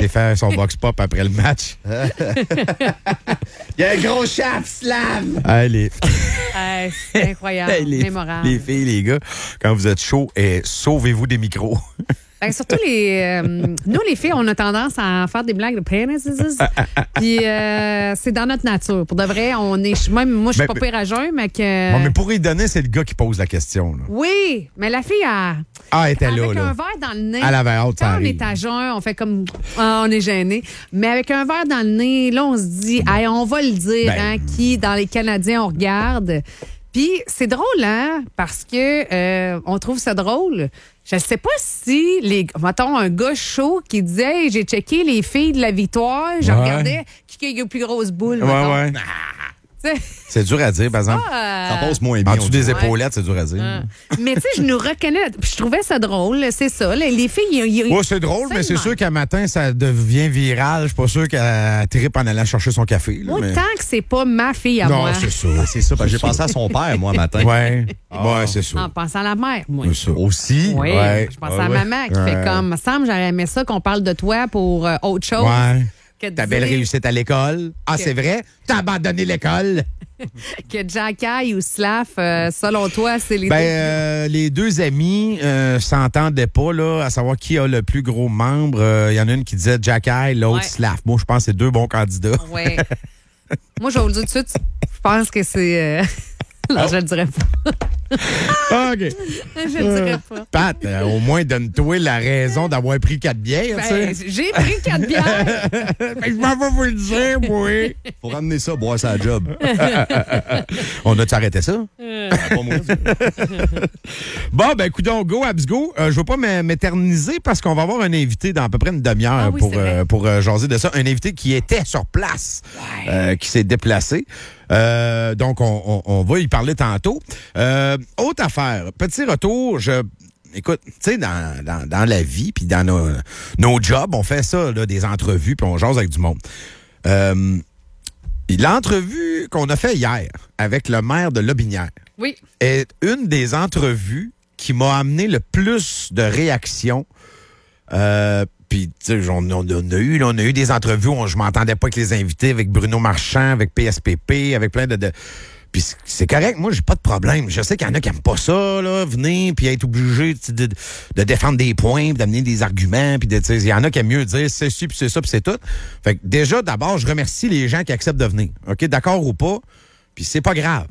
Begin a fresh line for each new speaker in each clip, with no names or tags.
été faire son box pop après le match.
Il y a un gros chap, Slav!
C'est incroyable, mémorable.
Les filles, les gars, quand vous êtes chauds, sauvez-vous des micros.
Ben, surtout nous, les filles, on a tendance à faire des blagues de pénis. Puis c'est dans notre nature. Pour de vrai, même moi, je suis pas pire à jeun, mais que.
Bon, mais pour y donner, c'est le gars qui pose la question. Là.
Oui, mais la fille
elle était
avec
là.
un
Là.
verre dans le nez.
Elle avait hâte, ça
quand on
arrive.
est à jeun, on fait comme on est gêné. Mais avec un verre dans le nez, là, on se dit, hey, on va le dire, qui dans les Canadiens on regarde. Puis c'est drôle, hein, parce que on trouve ça drôle. Je ne sais pas si, mettons, un gars chaud qui disait, hey, j'ai checké les filles de la victoire, je regardais qui a eu plus grosse boule.
Ouais. C'est dur à dire, par exemple.
Ça passe moins bien.
En dessous des épaulettes, c'est dur à dire.
Mais tu sais, je nous reconnais. Je trouvais ça drôle, c'est ça. Les filles,
oui, c'est drôle, mais c'est sûr qu'un matin, ça devient viral. Je suis pas sûr qu'elle trippe en allant chercher son café. Là,
tant que c'est pas ma fille à moi.
Non, c'est ça.
C'est ça, parce que j'ai pensé à son père, moi, matin.
Ouais, c'est ça.
En pensant à la mère, moi.
C'est ça.
Aussi?
Oui, je pense à maman qui fait comme, me semble, j'aurais aimé ça qu'on parle de toi pour autre chose.
Ouais.
Ta
belle réussite à l'école. C'est vrai? T'as abandonné l'école.
Que Jacky ou Slav, selon toi, c'est les deux?
Les deux amis s'entendaient pas là, à savoir qui a le plus gros membre. Il y en a une qui disait Jacky, l'autre Slav. Moi, je pense que c'est deux bons candidats.
Oui. Moi, je vais vous le dire tout de suite. Je pense que c'est... Non, je le dirais pas.
OK.
Je le dirais pas.
Pat, au moins, donne-toi la raison d'avoir pris 4 bières.
J'ai pris 4 bières.
Je m'en vais vous le dire, moi.
Faut ramener ça, boire sa job.
On a-tu arrêté ça?
Pas moi.
Bon, ben, coudonc, go, abs go. Je veux pas m'éterniser parce qu'on va avoir un invité dans à peu près une demi-heure pour jaser de ça. Un invité qui était sur place, qui s'est déplacé. Donc, on va y parler tantôt. Autre affaire, petit retour, écoute, tu sais, dans la vie, puis dans nos jobs, on fait ça, là, des entrevues, puis on jase avec du monde. L'entrevue qu'on a fait hier avec le maire de Lotbinière est une des entrevues qui m'a amené le plus de réactions. Puis, tu sais, on a eu des entrevues où je m'entendais pas avec les invités, avec Bruno Marchand, avec PSPP, avec plein de... Puis c'est correct, moi, j'ai pas de problème. Je sais qu'il y en a qui aiment pas ça, là, venir, puis être obligé de défendre des points, puis d'amener des arguments, puis il y en a qui aiment mieux dire c'est ci, puis c'est ça, puis c'est tout. Fait que déjà, d'abord, je remercie les gens qui acceptent de venir. OK, d'accord ou pas, puis c'est pas grave.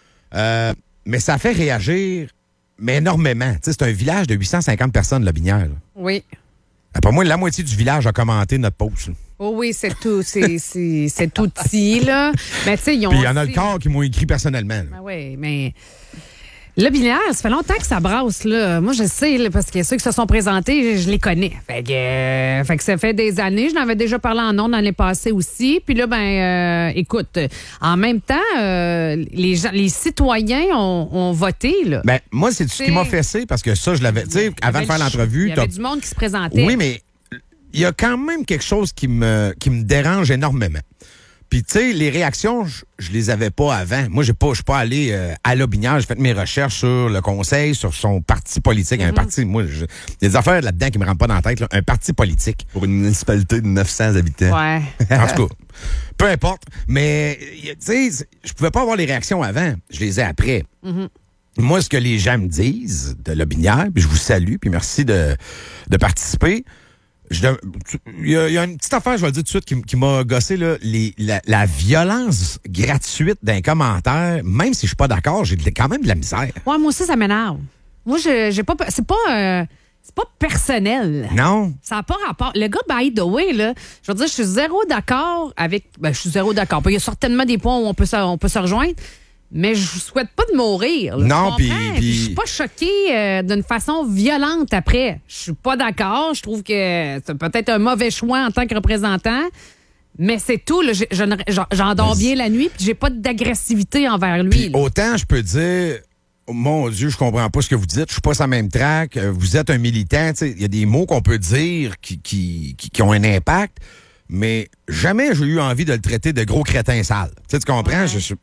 Mais ça fait réagir, mais énormément. Tu sais, c'est un village de 850 personnes, Lotbinière.
Oui.
Après moi, la moitié du village a commenté notre post. Là.
Oh oui, c'est tout. C'est tout petit, là. Mais tu sais, ils ont.
Puis il y en a le corps qui m'ont écrit personnellement.
Ben oui, mais. Lotbinière, ça fait longtemps que ça brasse, là. Moi, je sais, là, parce que ceux qui se sont présentés, je les connais. Fait que ça fait des années. Je n'avais déjà parlé en ondes l'année passée aussi. Puis là, écoute, en même temps, les citoyens ont voté, là.
Ben, moi, c'est ce qui m'a fessé, parce que ça, je l'avais, tu sais, avant de faire l'entrevue.
Il y avait du monde qui se présentait.
Oui, mais il y a quand même quelque chose qui me dérange énormément. Puis, tu sais, les réactions, je les avais pas avant. Moi, je suis pas allé à Lotbinière. J'ai fait mes recherches sur le conseil, sur son parti politique. Un parti, moi, il y a des affaires là-dedans qui me rentrent pas dans la tête. Là. Un parti politique.
Pour une municipalité de 900 habitants.
Ouais.
En tout cas, peu importe. Mais, tu sais, je pouvais pas avoir les réactions avant. Je les ai après. Moi, ce que les gens me disent de Lotbinière, puis je vous salue, puis merci de participer. Il y a une petite affaire, je vais le dire tout de suite, qui m'a gossé, là, la violence gratuite d'un commentaire, même si je suis pas d'accord, j'ai quand même de la misère.
Ouais, moi aussi, ça m'énerve. Moi, j'ai pas... C'est pas personnel.
Non.
Ça n'a pas rapport. Le gars, by the way, là, je veux dire, je suis zéro d'accord avec... je suis zéro d'accord. Il y a certainement des points où on peut se rejoindre. Mais je vous souhaite pas de mourir. Là,
non, puis
je suis pas choquée d'une façon violente après. Je suis pas d'accord. Je trouve que c'est peut-être un mauvais choix en tant que représentant. Mais c'est tout. Là. J'endors bien la nuit puis j'ai pas d'agressivité envers lui.
Puis autant je peux dire, mon Dieu, je comprends pas ce que vous dites. Je suis pas sur la même track. Vous êtes un militant. Il y a des mots qu'on peut dire qui ont un impact. Mais jamais j'ai eu envie de le traiter de gros crétin sale. Tu comprends?
Ouais.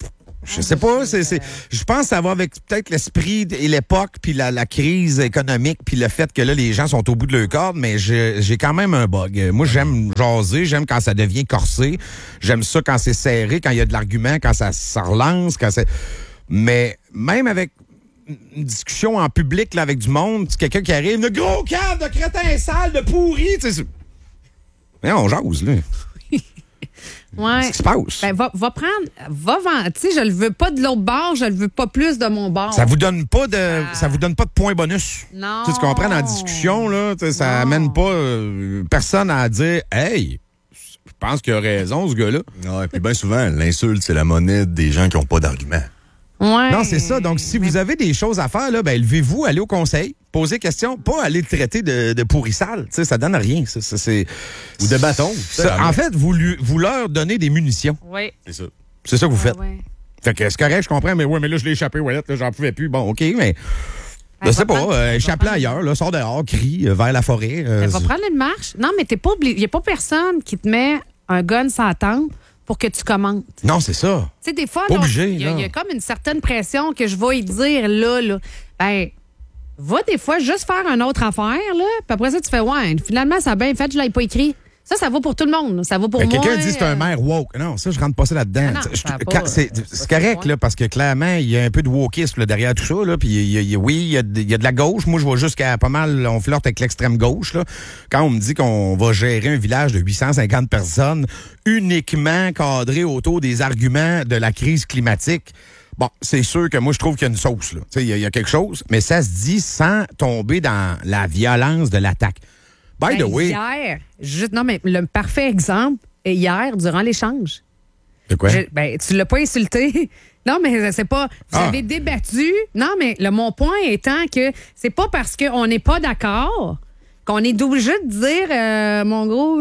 Je sais pas. Je pense que ça va avec peut-être l'esprit et l'époque, puis la crise économique, puis le fait que là, les gens sont au bout de leur corde, mais j'ai quand même un bug. Moi, j'aime jaser, j'aime quand ça devient corsé, j'aime ça quand c'est serré, quand il y a de l'argument, quand ça relance, quand c'est... Mais même avec une discussion en public là, avec du monde, quelqu'un qui arrive, le gros cadre de crétin sale, de pourri, tu sais... Mais on jase, là.
Ouais.
Qu'est-ce qui se passe?
Ben, va vendre. Tu sais, je le veux pas de l'autre bord, je le veux pas plus de mon bord.
Ça vous donne pas de points bonus.
Non.
Tu comprends dans la discussion, là, ça amène pas personne à dire hey, je pense qu'il a raison, ce gars-là.
Ouais, puis bien souvent, l'insulte, c'est la monnaie des gens qui n'ont pas d'argument.
Ouais.
Non, c'est ça. Donc, si vous avez des choses à faire, là, ben, levez-vous, allez au conseil, posez question, pas aller le traiter de pourrissal. Ça donne rien.
Ou de bâton.
En fait, vous leur donnez des munitions.
Oui.
C'est ça.
C'est ça que vous faites.
Ouais.
Fait que c'est correct, je comprends, mais mais là, je l'ai échappé, Ouellette, là, j'en pouvais plus. Bon, OK, mais je sais pas, échappe-la ailleurs, là, sors dehors, crie vers la forêt.
Va prendre une marche. Non, mais t'es pas obligé. Il n'y a pas personne qui te met un gun sans tempe pour que tu commentes.
Non, c'est ça.
Tu sais, des fois,
Pas obligé,
il y a comme une certaine pression que je vais y dire là. Ben, va des fois juste faire une autre affaire, là. Puis après ça, tu fais, ouais, finalement, ça a bien fait, je l'avais pas écrit. Ça vaut pour tout le monde. Ça vaut pour moi.
Quelqu'un dit que c'est un maire woke. Non, ça, je rentre pas ça là-dedans. C'est correct, là, parce que clairement, il y a un peu de wokisme là, derrière tout ça. Là, puis oui, il y a de la gauche. Moi, je vois jusqu'à pas mal, on flirte avec l'extrême gauche. Là. Quand on me dit qu'on va gérer un village de 850 personnes uniquement cadré autour des arguments de la crise climatique, bon, c'est sûr que moi, je trouve qu'il y a une sauce. Il y a quelque chose, mais ça se dit sans tomber dans la violence de l'attaque. By the way.
Hier, mais le parfait exemple est hier, durant l'échange.
De quoi?
Tu l'as pas insulté. Non, mais c'est pas. Vous avez débattu. Non, mais mon point étant que c'est pas parce qu'on n'est pas d'accord qu'on est obligé de dire, mon gros,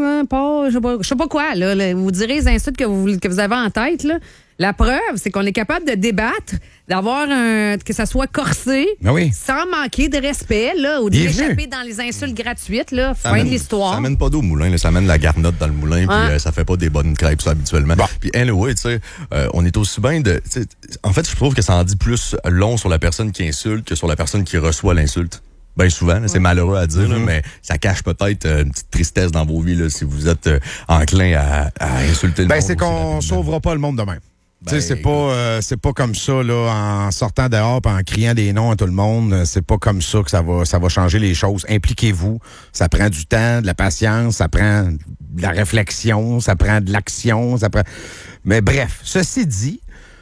je sais pas quoi, là, vous direz les insultes que vous avez en tête, là. La preuve, c'est qu'on est capable de débattre, d'avoir que ça soit corsé, sans manquer de respect, là, ou d'échapper dans les insultes gratuites, là, fin de l'histoire.
Ça amène pas d'eau au moulin, là, ça amène la garnotte dans le moulin, puis ça fait pas des bonnes crêpes, ça, habituellement. Bon. Puis anyway, tu sais, on est aussi bien de... En fait, je trouve que ça en dit plus long sur la personne qui insulte que sur la personne qui reçoit l'insulte. Bien souvent, là, c'est malheureux à dire, là, mais ça cache peut-être une petite tristesse dans vos vies là, si vous êtes enclin à insulter le monde.
C'est qu'on sauvera pas le monde de même. C'est pas comme ça là, en sortant dehors et en criant des noms à tout le monde. C'est pas comme ça que ça va changer les choses. Impliquez-vous. Ça prend du temps, de la patience, ça prend de la réflexion, ça prend de l'action, Mais bref, ceci dit,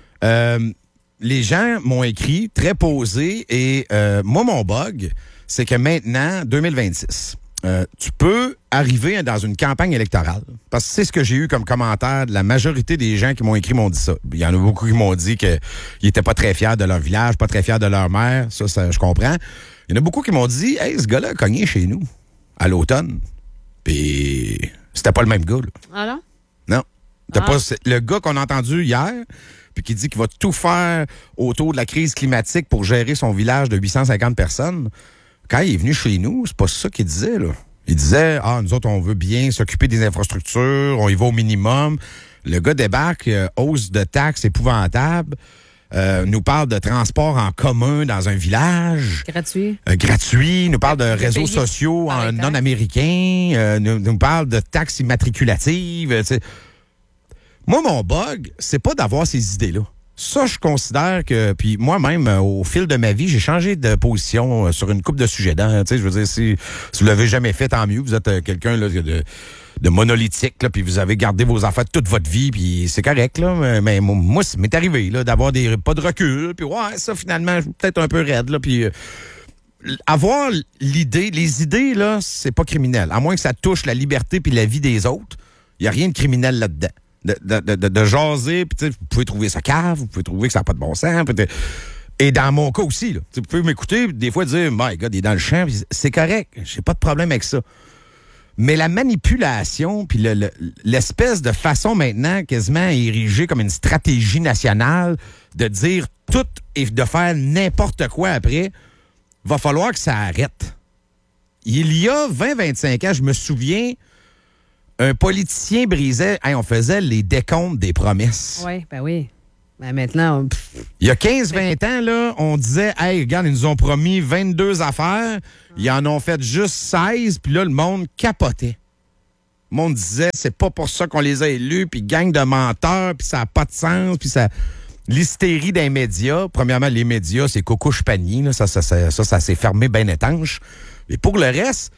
les gens m'ont écrit très posé et moi, mon bug, c'est que maintenant, 2026, tu peux arriver dans une campagne électorale, parce que c'est ce que j'ai eu comme commentaire de la majorité des gens qui m'ont écrit, m'ont dit ça. Il y en a beaucoup qui m'ont dit qu'ils n'étaient pas très fiers de leur village, pas très fiers de leur maire, ça je comprends. Il y en a beaucoup qui m'ont dit, hey, ce gars-là a cogné chez nous à l'automne, puis c'était pas le même gars. Là.
Ah non?
Non. Pas le gars qu'on a entendu hier, puis qui dit qu'il va tout faire autour de la crise climatique pour gérer son village de 850 personnes. Quand il est venu chez nous, c'est pas ça qu'il disait, là. Il disait, nous autres, on veut bien s'occuper des infrastructures, on y va au minimum. Le gars débarque, hausse de taxes épouvantable, nous parle de transport en commun dans un village. Gratuit, nous parle de réseaux sociaux non américains, nous parle de taxes immatriculatives. Moi, mon bug, c'est pas d'avoir ces idées-là. Ça, je considère que, puis moi-même, au fil de ma vie, j'ai changé de position sur une couple de sujets. Je veux dire, si vous l'avez jamais fait, tant mieux. Vous êtes quelqu'un là, de monolithique, là, puis vous avez gardé vos affaires toute votre vie, puis c'est correct. Là, mais moi, ça m'est arrivé là, d'avoir pas de recul, puis ça, finalement, peut-être un peu raide. Là, puis avoir les idées, là, c'est pas criminel. À moins que ça touche la liberté puis la vie des autres, il n'y a rien de criminel là-dedans. De jaser, puis vous pouvez trouver ça cave, vous pouvez trouver que ça n'a pas de bon sens. Et dans mon cas aussi, là, vous pouvez m'écouter, des fois dire, my God, il est dans le champ, c'est correct, j'ai pas de problème avec ça. Mais la manipulation, puis l'espèce de façon maintenant quasiment érigée comme une stratégie nationale de dire tout et de faire n'importe quoi après, va falloir que ça arrête. Il y a 20-25 ans, je me souviens, un politicien brisait, on faisait les décomptes des promesses.
Oui, ben oui. Ben maintenant...
Il y a 15-20 ans, là, on disait, hey, regarde, ils nous ont promis 22 affaires. Ils en ont fait juste 16, puis là, le monde capotait. Le monde disait, c'est pas pour ça qu'on les a élus, puis gang de menteurs, puis ça n'a pas de sens, puis ça... L'hystérie des médias. Premièrement, les médias, c'est cocouche panier, là. Ça s'est fermé bien étanche. Et pour le reste,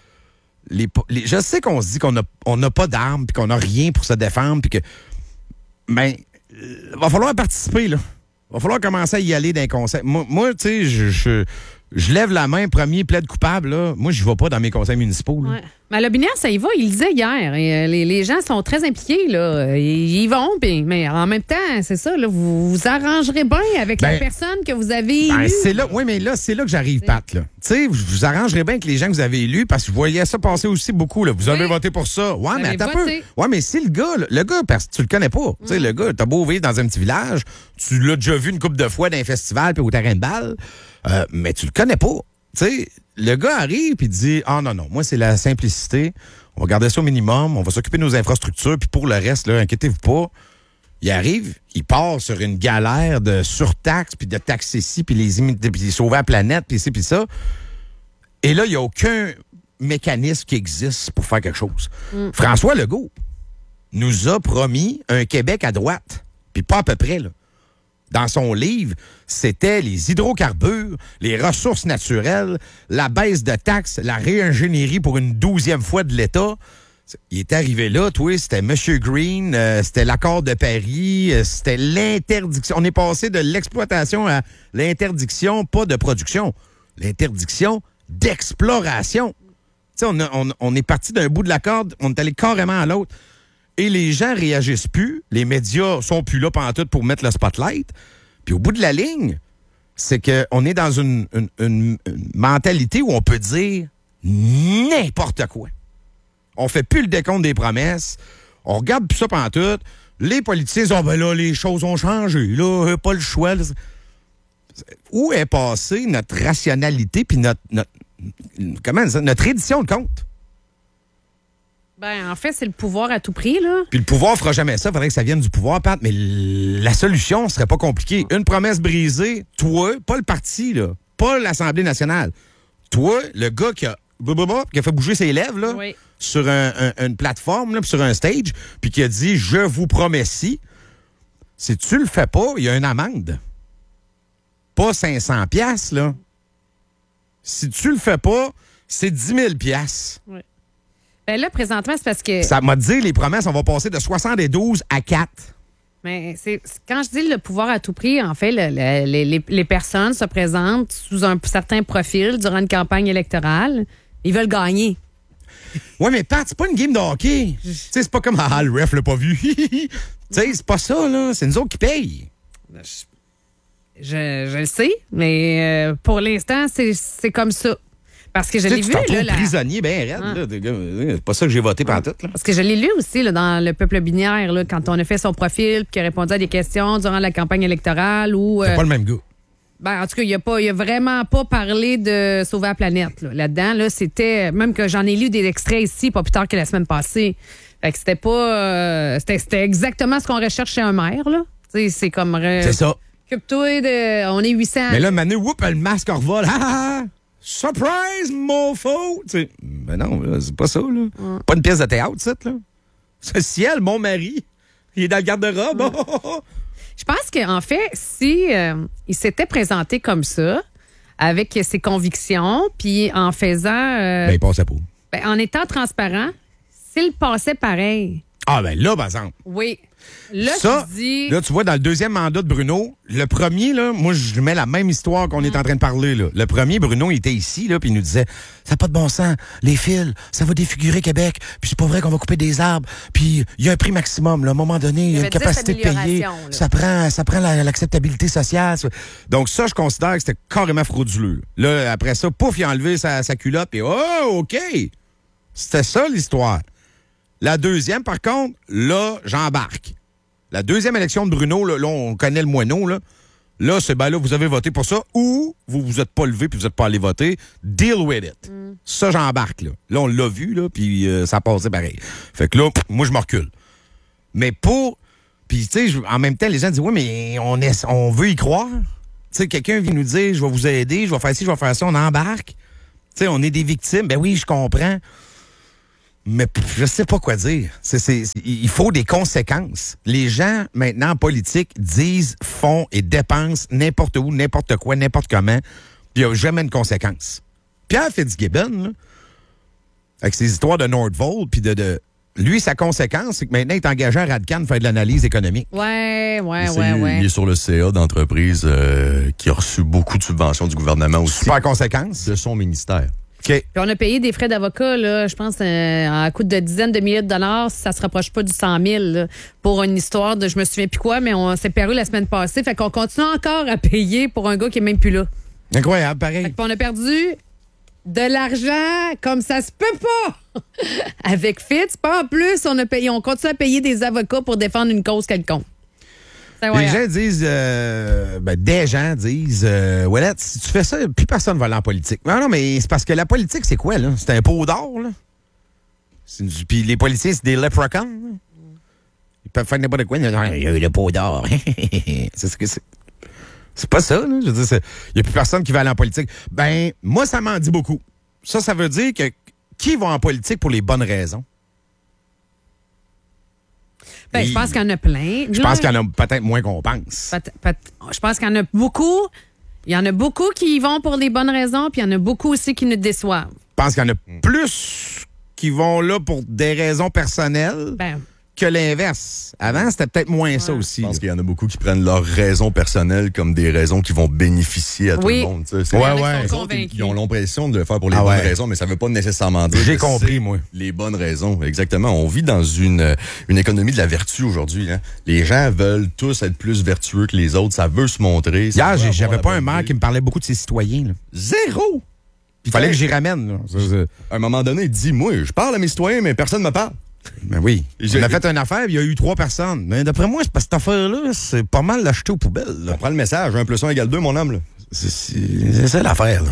je sais qu'on se dit qu'on n'a pas d'armes, puis qu'on n'a rien pour se défendre, puis que... Ben, va falloir participer, là. Va falloir commencer à y aller d'un conseil. Moi tu sais, je lève la main, premier plaide coupable, là. Moi, je ne vais pas dans mes conseils municipaux. Là.
Ouais. Mais à Lobinière, ça y va. Il le disait hier. Et, les gens sont très impliqués, là. Ils y vont, mais en même temps, c'est ça, là, vous arrangerez bien avec la personne que vous avez élue.
C'est là, oui, mais là, c'est là que j'arrive, Pat, là. Tu sais, vous arrangerez bien avec les gens que vous avez élus, parce que je voyais ça passer aussi beaucoup, là. Vous avez voté pour ça. Ouais, mais attends un peu. Ouais, mais si le gars, parce que tu le connais pas. Tu sais, le gars, t'as beau vivre dans un petit village, tu l'as déjà vu une couple de fois dans un festival puis au terrain de balle. Mais tu le connais pas. Tu sais, le gars arrive et dit « Ah non, moi, c'est la simplicité. On va garder ça au minimum. On va s'occuper de nos infrastructures. Puis pour le reste, là, inquiétez-vous pas. » Il arrive, il part sur une galère de surtaxe, puis de taxes ici, puis les sauver la planète, puis ci, puis ça. Et là, il n'y a aucun mécanisme qui existe pour faire quelque chose. François Legault nous a promis un Québec à droite. Puis pas à peu près, là. Dans son livre, c'était les hydrocarbures, les ressources naturelles, la baisse de taxes, la réingénierie pour une 12e fois de l'État. Il est arrivé là, toi, c'était M. Green, c'était l'accord de Paris, c'était l'interdiction. On est passé de l'exploitation à l'interdiction, pas de production. L'interdiction d'exploration. Tu sais, on est parti d'un bout de la corde, on est allé carrément à l'autre. Et les gens réagissent plus. Les médias sont plus là pantoute pour mettre le spotlight. Puis au bout de la ligne, c'est qu'on est dans une mentalité où on peut dire n'importe quoi. On fait plus le décompte des promesses. On regarde plus ça pantoute. Les politiciens disent « Ah ben là, les choses ont changé. Là, pas le choix. » Où est passée notre rationalité puis notre reddition de compte?
Ben, en fait, c'est le pouvoir à tout prix, là.
Puis le pouvoir fera jamais ça. Il faudrait que ça vienne du pouvoir, Pat. Mais la solution serait pas compliquée. Une promesse brisée, toi, pas le parti, là, pas l'Assemblée nationale. Toi, le gars qui a fait bouger ses lèvres, là, sur une plateforme, là, sur un stage, puis qui a dit « Je vous promets si », si tu le fais pas, il y a une amende. Pas 500$, là. Si tu le fais pas, c'est 10 000$.
Oui. Ben là, présentement, c'est parce que...
Ça m'a dit, les promesses, on va passer de 72 à 4.
Mais quand je dis le pouvoir à tout prix, en fait, les personnes se présentent sous un certain profil durant une campagne électorale. Ils veulent gagner.
Oui, mais Pat, c'est pas une game de hockey. Tu sais, c'est pas comme « Ah, le ref l'a pas vu. » Tu sais, c'est pas ça, là. C'est nous autres qui payent.
Je le sais, mais pour l'instant, c'est comme ça. Parce que je l'ai vu.
Tu prisonnier bien raide. C'est pas ça que j'ai voté pantoute.
Parce que je l'ai lu aussi là, dans Le Peuple binaire, là, quand on a fait son profil puis qu'il a répondu à des questions durant la campagne électorale.
C'est pas le même gars.
Ben, en tout cas, il a vraiment pas parlé de sauver la planète. Là-dedans, là, c'était... Même que j'en ai lu des extraits ici, pas plus tard que la semaine passée. Fait que c'était pas... c'était exactement ce qu'on recherche chez un maire, là. Tu sais, c'est comme...
C'est ça.
Occupe-toi de... On est 800...
Mais là, Manu, le masque en revole. Surprise, mofo! Ben non, là, c'est pas ça, là. Pas une pièce de théâtre, ça, là. Ce ciel, mon mari, il est dans le garde-robe.
Je pense qu'en fait, si il s'était présenté comme ça, avec ses convictions, puis en faisant...
il passait pas.
Ben, en étant transparent, s'il passait pareil...
Ah, ben là, par exemple.
Oui. Là,
ça, là, tu vois, dans le deuxième mandat de Bruno, le premier, là, moi, je mets la même histoire qu'on est en train de parler, là. Le premier, Bruno, il était ici, là, puis il nous disait, ça n'a pas de bon sens, les fils, ça va défigurer Québec, puis c'est pas vrai qu'on va couper des arbres, puis il y a un prix maximum, là, à un moment donné, il y a une capacité de payer, là. Ça prend l'acceptabilité sociale. Donc ça, je considère que c'était carrément frauduleux. Là, après ça, pouf, il a enlevé sa culotte, puis oh, OK! C'était ça, l'histoire. La deuxième, par contre, là, j'embarque. La deuxième élection de Bruno, là, on connaît le moineau, là. Là, c'est là, vous avez voté pour ça, ou vous vous êtes pas levé puis vous êtes pas allé voter. Deal with it. Ça, j'embarque, là. Là, on l'a vu, là, puis ça passait pareil. Fait que là, moi, je me recule. Mais puis Puis, tu sais, en même temps, les gens disent, oui, mais on veut y croire. Tu sais, quelqu'un vient nous dire, je vais vous aider, je vais faire ci, je vais faire ça, on embarque. Tu sais, on est des victimes. Ben oui, je comprends. Mais je sais pas quoi dire. Il faut des conséquences. Les gens, maintenant, en politique, disent, font et dépensent n'importe où, n'importe quoi, n'importe comment. Puis il n'y a jamais de conséquence. Pierre Fitzgibbon, là, avec ses histoires de Nordvolt, puis lui, sa conséquence, c'est que maintenant, il est engagé à Radcan de faire de l'analyse économique.
Ouais.
Il est sur le CA d'entreprise qui a reçu beaucoup de subventions du gouvernement aussi.
Super conséquence.
De son ministère.
Okay.
Puis on a payé des frais d'avocat, là, je pense, à coût de dizaines de milliers de dollars, si ça se rapproche pas du 100 000, là, pour une histoire de je me souviens plus quoi, mais on s'est perdu la semaine passée. Fait qu'on continue encore à payer pour un gars qui est même plus là.
Incroyable, pareil.
Fait qu'on a perdu de l'argent comme ça se peut pas. Avec Fitz, pas en plus, on continue à payer des avocats pour défendre une cause quelconque.
Les gens disent, des gens disent, Ouellette, si tu fais ça, plus personne va aller en politique. Non, mais c'est parce que la politique, c'est quoi, là? C'est un pot d'or, là. Puis les policiers, c'est des leprechauns. Là. Ils peuvent faire n'importe quoi. Il y a eu le pot d'or. C'est ce que c'est. C'est pas ça, là. Je veux dire, il n'y a plus personne qui va aller en politique. Ben, moi, ça m'en dit beaucoup. Ça veut dire que qui va en politique pour les bonnes raisons?
Ben, je pense qu'il y en a plein.
Je pense qu'il y en a peut-être moins qu'on pense.
Je pense qu'il y en a beaucoup. Il y en a beaucoup qui y vont pour les bonnes raisons, puis il y en a beaucoup aussi qui nous déçoivent.
Je pense qu'il y en a plus qui vont là pour des raisons personnelles que l'inverse. Avant, c'était peut-être moins ça aussi.
Je pense qu'il y en a beaucoup qui prennent leurs raisons personnelles comme des raisons qui vont bénéficier à tout le monde. Ils ont l'impression de le faire pour les bonnes raisons, mais ça ne veut pas nécessairement dire
J'ai compris, moi.
Les bonnes raisons, exactement. On vit dans une économie de la vertu aujourd'hui. Hein. Les gens veulent tous être plus vertueux que les autres. Ça veut se montrer.
Hier, j'avais pas un maire qui me parlait beaucoup de ses citoyens. Là. Zéro! Il fallait que j'y ramène. Là.
À un moment donné, il dit, moi, je parle à mes citoyens, mais personne ne me parle.
Ben oui. On a fait une affaire, il y a eu 3 personnes. Mais d'après moi, c'est parce que cette affaire-là, c'est pas mal l'acheter aux poubelles.
On prend le message, 1 + 1 = 2, mon homme. Là.
C'est ça l'affaire.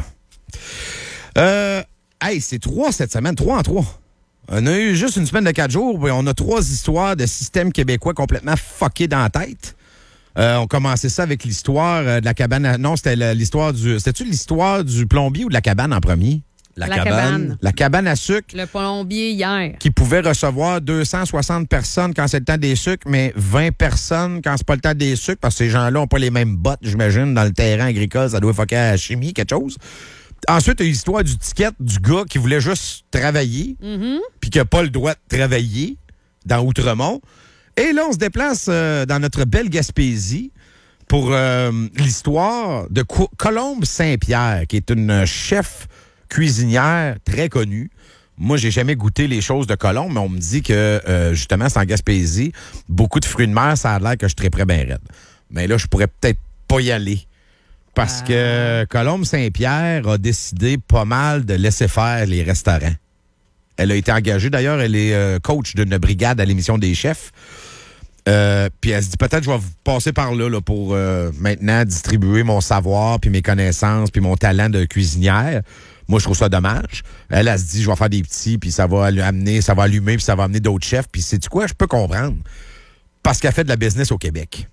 Là. C'est 3 cette semaine, 3 en 3. On a eu juste une semaine de 4 jours, et on a 3 histoires de système québécois complètement fuckés dans la tête. On commençait ça avec l'histoire de la cabane. Non, c'était l'histoire du. C'était-tu l'histoire du plombier ou de la cabane en premier?
La cabane.
La cabane à sucre.
Le plombier hier.
Qui pouvait recevoir 260 personnes quand c'est le temps des sucres, mais 20 personnes quand c'est pas le temps des sucres, parce que ces gens-là n'ont pas les mêmes bottes, j'imagine, dans le terrain agricole. Ça doit fucker à la chimie, quelque chose. Ensuite, il y a eu l'histoire du ticket du gars qui voulait juste travailler, puis qui n'a pas le droit de travailler dans Outremont. Et là, on se déplace dans notre belle Gaspésie pour l'histoire de Colombe Saint-Pierre, qui est une chef cuisinière très connue. Moi, j'ai jamais goûté les choses de Colombe, mais on me dit que, justement, c'est en Gaspésie. Beaucoup de fruits de mer, ça a l'air que je suis très bien raide. Mais là, je pourrais peut-être pas y aller. Parce que Colombe Saint-Pierre a décidé pas mal de laisser faire les restaurants. Elle a été engagée, d'ailleurs, elle est coach d'une brigade à l'émission des chefs. Puis elle se dit, peut-être je vais passer par là pour maintenant distribuer mon savoir, puis mes connaissances, puis mon talent de cuisinière. Moi, je trouve ça dommage. Elle se dit, je vais faire des petits, puis ça va amener, ça va allumer, puis ça va amener d'autres chefs. Puis sais-tu quoi? Je peux comprendre. Parce qu'elle fait de la business au Québec.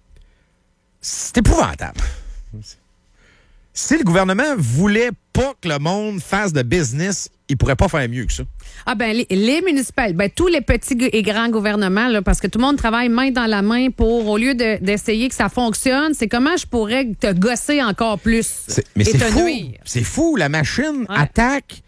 C'est épouvantable. Si le gouvernement voulait pas que le monde fasse de business, il pourrait pas faire mieux que ça.
Ah ben les municipales, tous les petits et grands gouvernements, là, parce que tout le monde travaille main dans la main pour, au lieu d'essayer que ça fonctionne, c'est comment je pourrais te gosser encore plus.
Mais c'est fou. C'est fou, la machine attaque.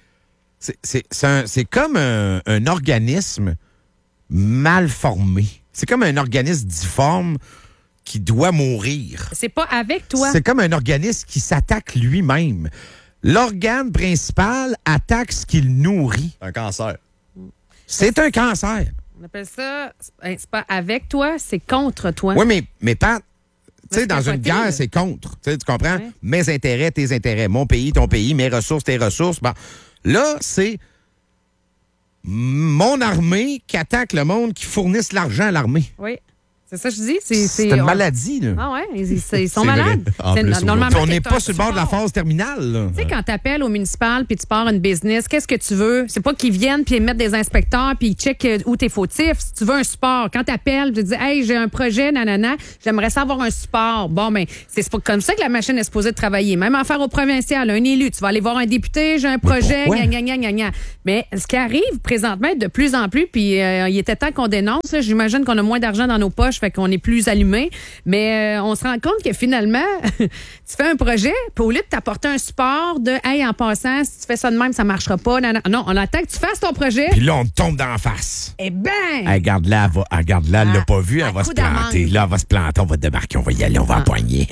C'est comme un organisme mal formé. C'est comme un organisme difforme qui doit mourir.
C'est pas avec toi.
C'est comme un organisme qui s'attaque lui-même. L'organe principal attaque ce qu'il nourrit.
Un cancer.
C'est un cancer.
On appelle ça, c'est pas avec toi, c'est contre toi.
Oui, mais Pat, tu sais, dans une guerre, c'est contre. Tu comprends? Ouais. Mes intérêts, tes intérêts. Mon pays, ton pays. Mes ressources, tes ressources. Bon. Là, c'est mon armée qui attaque le monde qui fournisse l'argent à l'armée.
Oui. C'est ça que je dis.
C'est une maladie, là.
Ah ouais, ils sont malades.
Normalement, on n'est pas sur le bord de la phase terminale.
Tu sais, quand tu appelles au municipal puis tu pars une business, qu'est-ce que tu veux? C'est pas qu'ils viennent puis ils mettent des inspecteurs puis ils checkent où t'es fautif. Si tu veux un support, quand tu appelles, tu dis, hey, j'ai un projet, nanana, j'aimerais savoir un support. Bon, ben, c'est pas comme ça que la machine est supposée de travailler. Même en faire au provincial, un élu, tu vas aller voir un député, j'ai un projet, gna. Mais ce qui arrive présentement de plus en plus, puis il était temps qu'on dénonce, là, j'imagine qu'on a moins d'argent dans nos poches, fait qu'on est plus allumé. Mais on se rend compte que finalement, tu fais un projet, puis au lieu de t'apporter un support de hey, en passant, si tu fais ça de même, ça marchera pas. Non, on attend que tu fasses ton projet.
Puis là, on te tombe d'en face.
Eh ben!
Regarde-la, elle l'a pas vu, elle va se planter. Là, elle va se planter, on va débarquer, on va y aller, on va empoigner.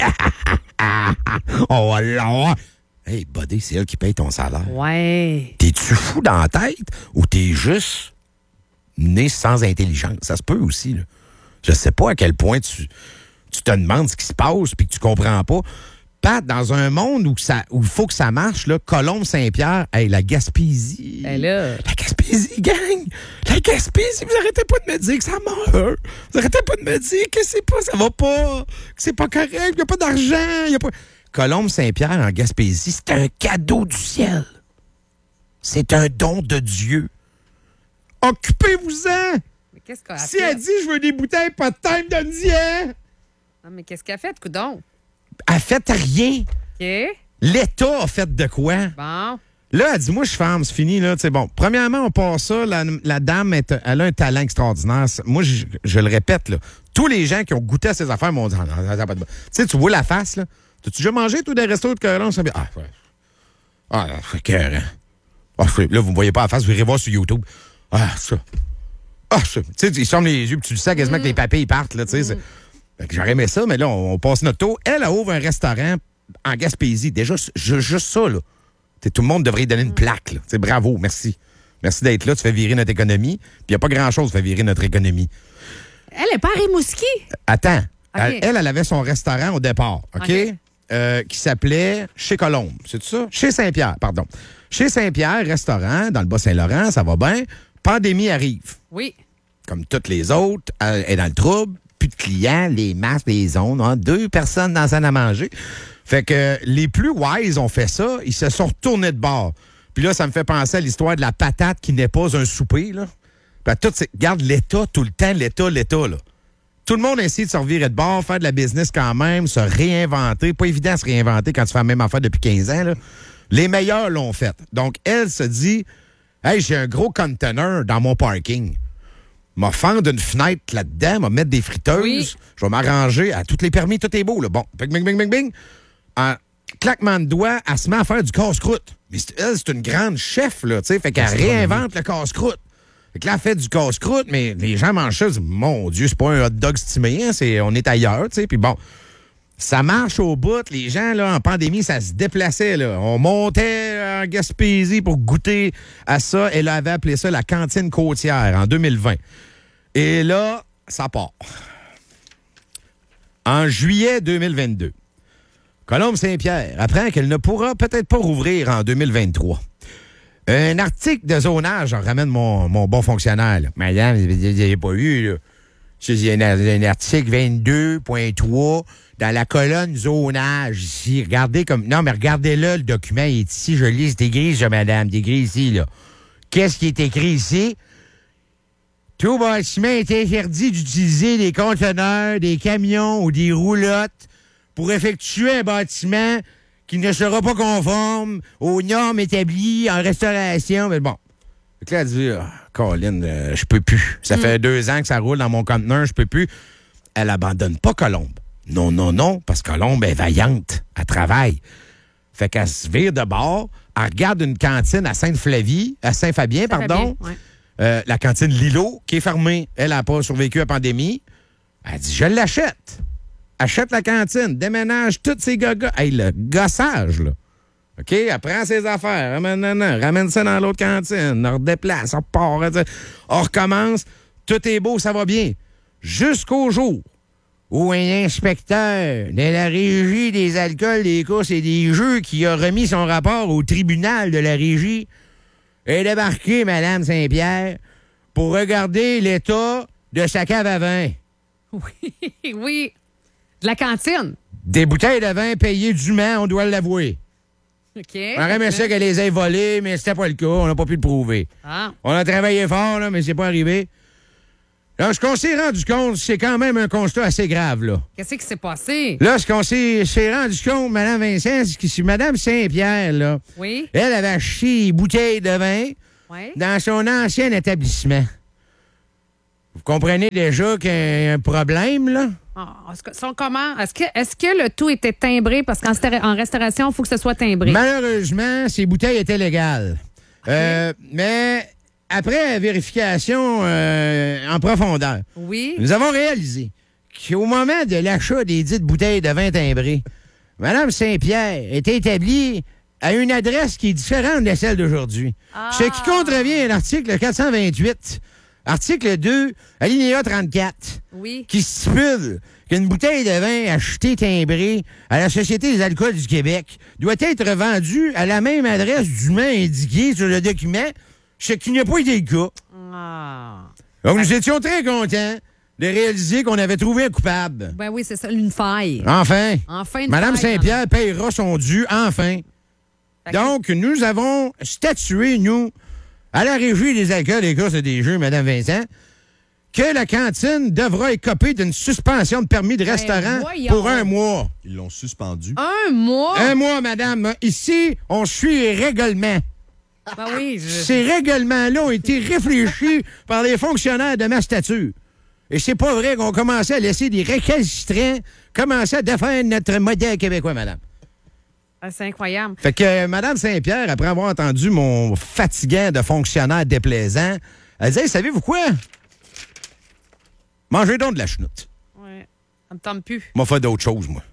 On va l'avoir. Hey, buddy, c'est elle qui paye ton salaire.
Ouais.
T'es-tu fou dans la tête ou t'es juste né sans intelligence? Ça se peut aussi, là. Je sais pas à quel point tu te demandes ce qui se passe puis que tu comprends pas. Pat, dans un monde où il faut que ça marche, là, Colombe-Saint-Pierre, hey, la Gaspésie.
La
Gaspésie, gang! La Gaspésie, vous arrêtez pas de me dire que ça meurt. Vous arrêtez pas de me dire que ça va pas, que c'est pas correct, qu'il n'y a pas d'argent, il y a pas... Colombe-Saint-Pierre en Gaspésie, c'est un cadeau du ciel. C'est un don de Dieu. Occupez-vous-en!
Mais qu'est-ce qu'elle a
fait? Si elle dit je veux des bouteilles, pas de time, donne-y.
Non, mais qu'est-ce qu'elle a fait, coudonc?
Elle a fait rien.
OK.
L'État a fait de quoi?
Bon.
Là, elle dit, moi, je ferme, c'est fini. Là. Bon, premièrement, on passe ça. La dame, elle a un talent extraordinaire. Moi, je le répète, là, tous les gens qui ont goûté à ces affaires m'ont dit, non, ça n'a pas de bon. Tu sais, tu vois la face, là. T'as-tu déjà mangé, toi, des restos de Colombe? C'est cœur, hein? Là, vous me voyez pas la face, vous irez voir sur YouTube. Ça. Tu sais, ils ferment les yeux, puis tu le sais quasiment que les papiers, ils partent, là, tu sais. J'aurais aimé ça, mais là, on passe notre tour. Elle ouvre un restaurant en Gaspésie. Déjà, juste ça, là. Tout le monde devrait lui donner une plaque, là. Bravo, merci. Merci d'être là, tu fais virer notre économie. Puis il n'y a pas grand-chose qui fait virer notre économie.
Elle n'est pas à Rimouski?
Attends.
Okay.
Elle avait son restaurant au départ, OK? Qui s'appelait Chez Colombe. C'est ça? Chez Saint-Pierre, pardon. Chez Saint-Pierre, restaurant, dans le Bas-Saint-Laurent, ça va bien. Pandémie arrive.
Oui.
Comme toutes les autres, elle est dans le trouble. Plus de clients, les masques, les zones. 2 personnes dans la salle à manger. Fait que les plus wise ont fait ça. Ils se sont retournés de bord. Puis là, ça me fait penser à l'histoire de la patate qui n'est pas un souper, là. Puis regarde l'État tout le temps, l'État, là. Tout le monde essaie de se revirer de bord, faire de la business quand même, se réinventer. Pas évident de se réinventer quand tu fais la même affaire depuis 15 ans, là. Les meilleurs l'ont fait. Donc, elle se dit, hey, j'ai un gros container dans mon parking. M'a fendre une fenêtre là-dedans, m'a mettre des friteuses. Oui. Je vais m'arranger à tous les permis, tout est beau, là. Bon, bing. En claquement de doigts, elle se met à faire du casse-croûte. Mais elle, c'est une grande chef, là, tu sais. Fait qu'elle réinvente le casse-croûte. Fait que là, elle fait du casse-croûte, mais les gens mangent ça, ils disent, mon Dieu, c'est pas un hot dog stimé, hein, on est ailleurs, tu sais. Puis bon, ça marche au bout. Les gens, là, en pandémie, ça se déplaçait, là. On montait en Gaspésie pour goûter à ça. Elle avait appelé ça la cantine côtière en 2020. Et là, ça part. En juillet 2022, Colombe-Saint-Pierre apprend qu'elle ne pourra peut-être pas rouvrir en 2023. Un article de zonage, j'en ramène mon bon fonctionnaire. Là. Madame, vous n'avez pas vu, là. Il y a un article 22.3 dans la colonne zonage ici. Regardez comme. Non, mais regardez-le, le document il est ici. Je lis, c'est écrit, ça, madame. C'est écrit ici, là. Qu'est-ce qui est écrit ici? Tout bâtiment est interdit d'utiliser des conteneurs, des camions ou des roulottes pour effectuer un bâtiment qui ne sera pas conforme aux normes établies en restauration. Mais bon. Fait que là, elle dit, Colin, je peux plus. Ça fait 2 ans que ça roule dans mon conteneur, je peux plus. Elle abandonne pas Colombe. Non, parce que Colombe est vaillante. Elle travaille. Fait qu'elle se vire de bord. Elle regarde une cantine à Saint-Fabien, pardon. Ouais. La cantine Lilo, qui est fermée. Elle n'a pas survécu à la pandémie. Elle dit, je l'achète. Achète la cantine, déménage tous ces gagas. Hey, le gossage, là. OK? Elle prend ses affaires, ramène ça dans l'autre cantine, on redéplace, on repart, on recommence. Tout est beau, ça va bien. Jusqu'au jour où un inspecteur de la Régie des alcools, des courses et des jeux qui a remis son rapport au tribunal de la Régie est débarqué, Mme Saint-Pierre, pour regarder l'état de sa cave à vin.
Oui. De la cantine.
Des bouteilles de vin payées dûment, on doit l'avouer.
OK.
On aurait aimé ça qu'elle les ait volées, mais c'était pas le cas. On n'a pas pu le prouver.
Ah.
On a travaillé fort, là, mais c'est pas arrivé. Là, ce qu'on s'est rendu compte, c'est quand même un constat assez grave, là.
Qu'est-ce qui s'est passé?
Là, ce qu'on s'est rendu compte, Mme Vincent, c'est que si Mme Saint-Pierre, là,
Oui.
elle avait acheté des bouteilles de vin dans son ancien établissement. Vous comprenez déjà qu'il y a un problème, là?
Comment? Est-ce que le tout était timbré? Parce qu'en restauration, il faut que ce soit timbré.
Malheureusement, ces bouteilles étaient légales.
Okay.
Mais après vérification en profondeur, nous avons réalisé qu'au moment de l'achat des dites bouteilles de vin timbrées, Mme Saint-Pierre était établie à une adresse qui est différente de celle d'aujourd'hui. Ce qui contrevient à l'article 428. Article 2, alinéa 34, qui stipule qu'une bouteille de vin achetée timbrée à la Société des alcools du Québec doit être vendue à la même adresse dûment indiquée sur le document, ce qui n'a pas été le cas. Donc, nous étions très contents de réaliser qu'on avait trouvé un coupable.
Ben oui, c'est ça, une faille.
Enfin.
Une
Mme
faille,
Saint-Pierre payera son dû, enfin. Donc, nous avons statué, nous, à la Régie des alcools et courses et des jeux, Mme Vincent, que la cantine devra écoper d'une suspension de permis de restaurant pour 1 mois.
Ils l'ont suspendu.
1 mois?
1 mois, madame. Ici, on suit les règlements.
Ben oui.
Ces règlements-là ont été réfléchis par les fonctionnaires de ma stature. Et c'est pas vrai qu'on commençait à laisser des récalcitrants commencer à défendre notre modèle québécois, madame.
C'est incroyable.
Fait que Mme Saint-Pierre, après avoir entendu mon fatigant de fonctionnaire déplaisant, elle disait, savez-vous quoi? Mangez donc de la chenoute.
Oui, ça me tente plus.
M'a fait d'autres choses, moi.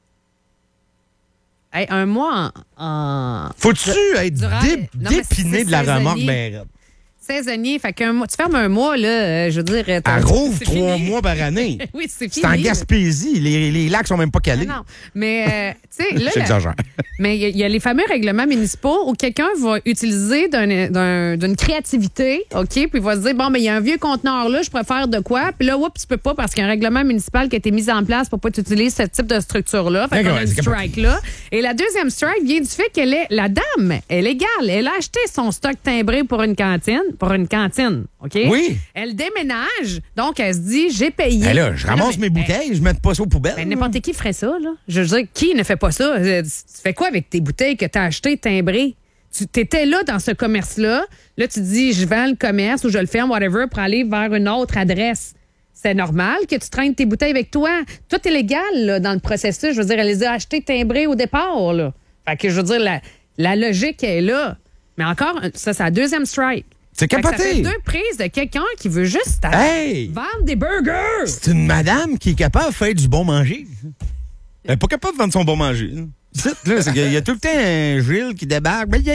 Hey, 1 mois en...
Faut-tu être dépiné de la remarque, ben
saisonnier, fait qu'un mois, tu fermes 1 mois, là, je veux dire...
Elle rouvre 3 mois par année.
Oui, c'est fini.
C'est en Gaspésie. Les lacs sont même pas calés.
Non, mais, tu sais, là...
J'exagère.
Mais il y a les fameux règlements municipaux où quelqu'un va utiliser d'une créativité, OK, puis il va se dire, bon, mais il y a un vieux conteneur là, je préfère de quoi? Puis là, oups, tu peux pas parce qu'il y a un règlement municipal qui a été mis en place pour pas utiliser ce type de structure-là. Fait qu'on a une strike là. Et la deuxième strike vient du fait la dame est légale. Elle a acheté son stock timbré pour une cantine, OK?
Oui.
Elle déménage, donc elle se dit, j'ai payé.
Ben là, je ramasse mes bouteilles, je mets pas ça aux poubelles.
Ben, n'importe qui ferait ça, là. Je veux dire, qui ne fait pas ça? Tu fais quoi avec tes bouteilles que tu as achetées timbrées? Tu étais là dans ce commerce-là. Là, tu dis, je vends le commerce ou je le ferme, whatever, pour aller vers une autre adresse. C'est normal que tu traînes tes bouteilles avec toi. Tout est légal, là, dans le processus. Je veux dire, elle les a achetées timbrées au départ, là. Fait que, je veux dire, la logique est là. Mais encore, ça, c'est la deuxième strike.
C'est capoté.
Ça fait 2 prises de quelqu'un qui veut juste vendre des burgers.
C'est une madame qui est capable de faire du bon manger. Elle n'est pas capable de vendre son bon manger. Il y a tout le temps un Gilles qui débarque. Puis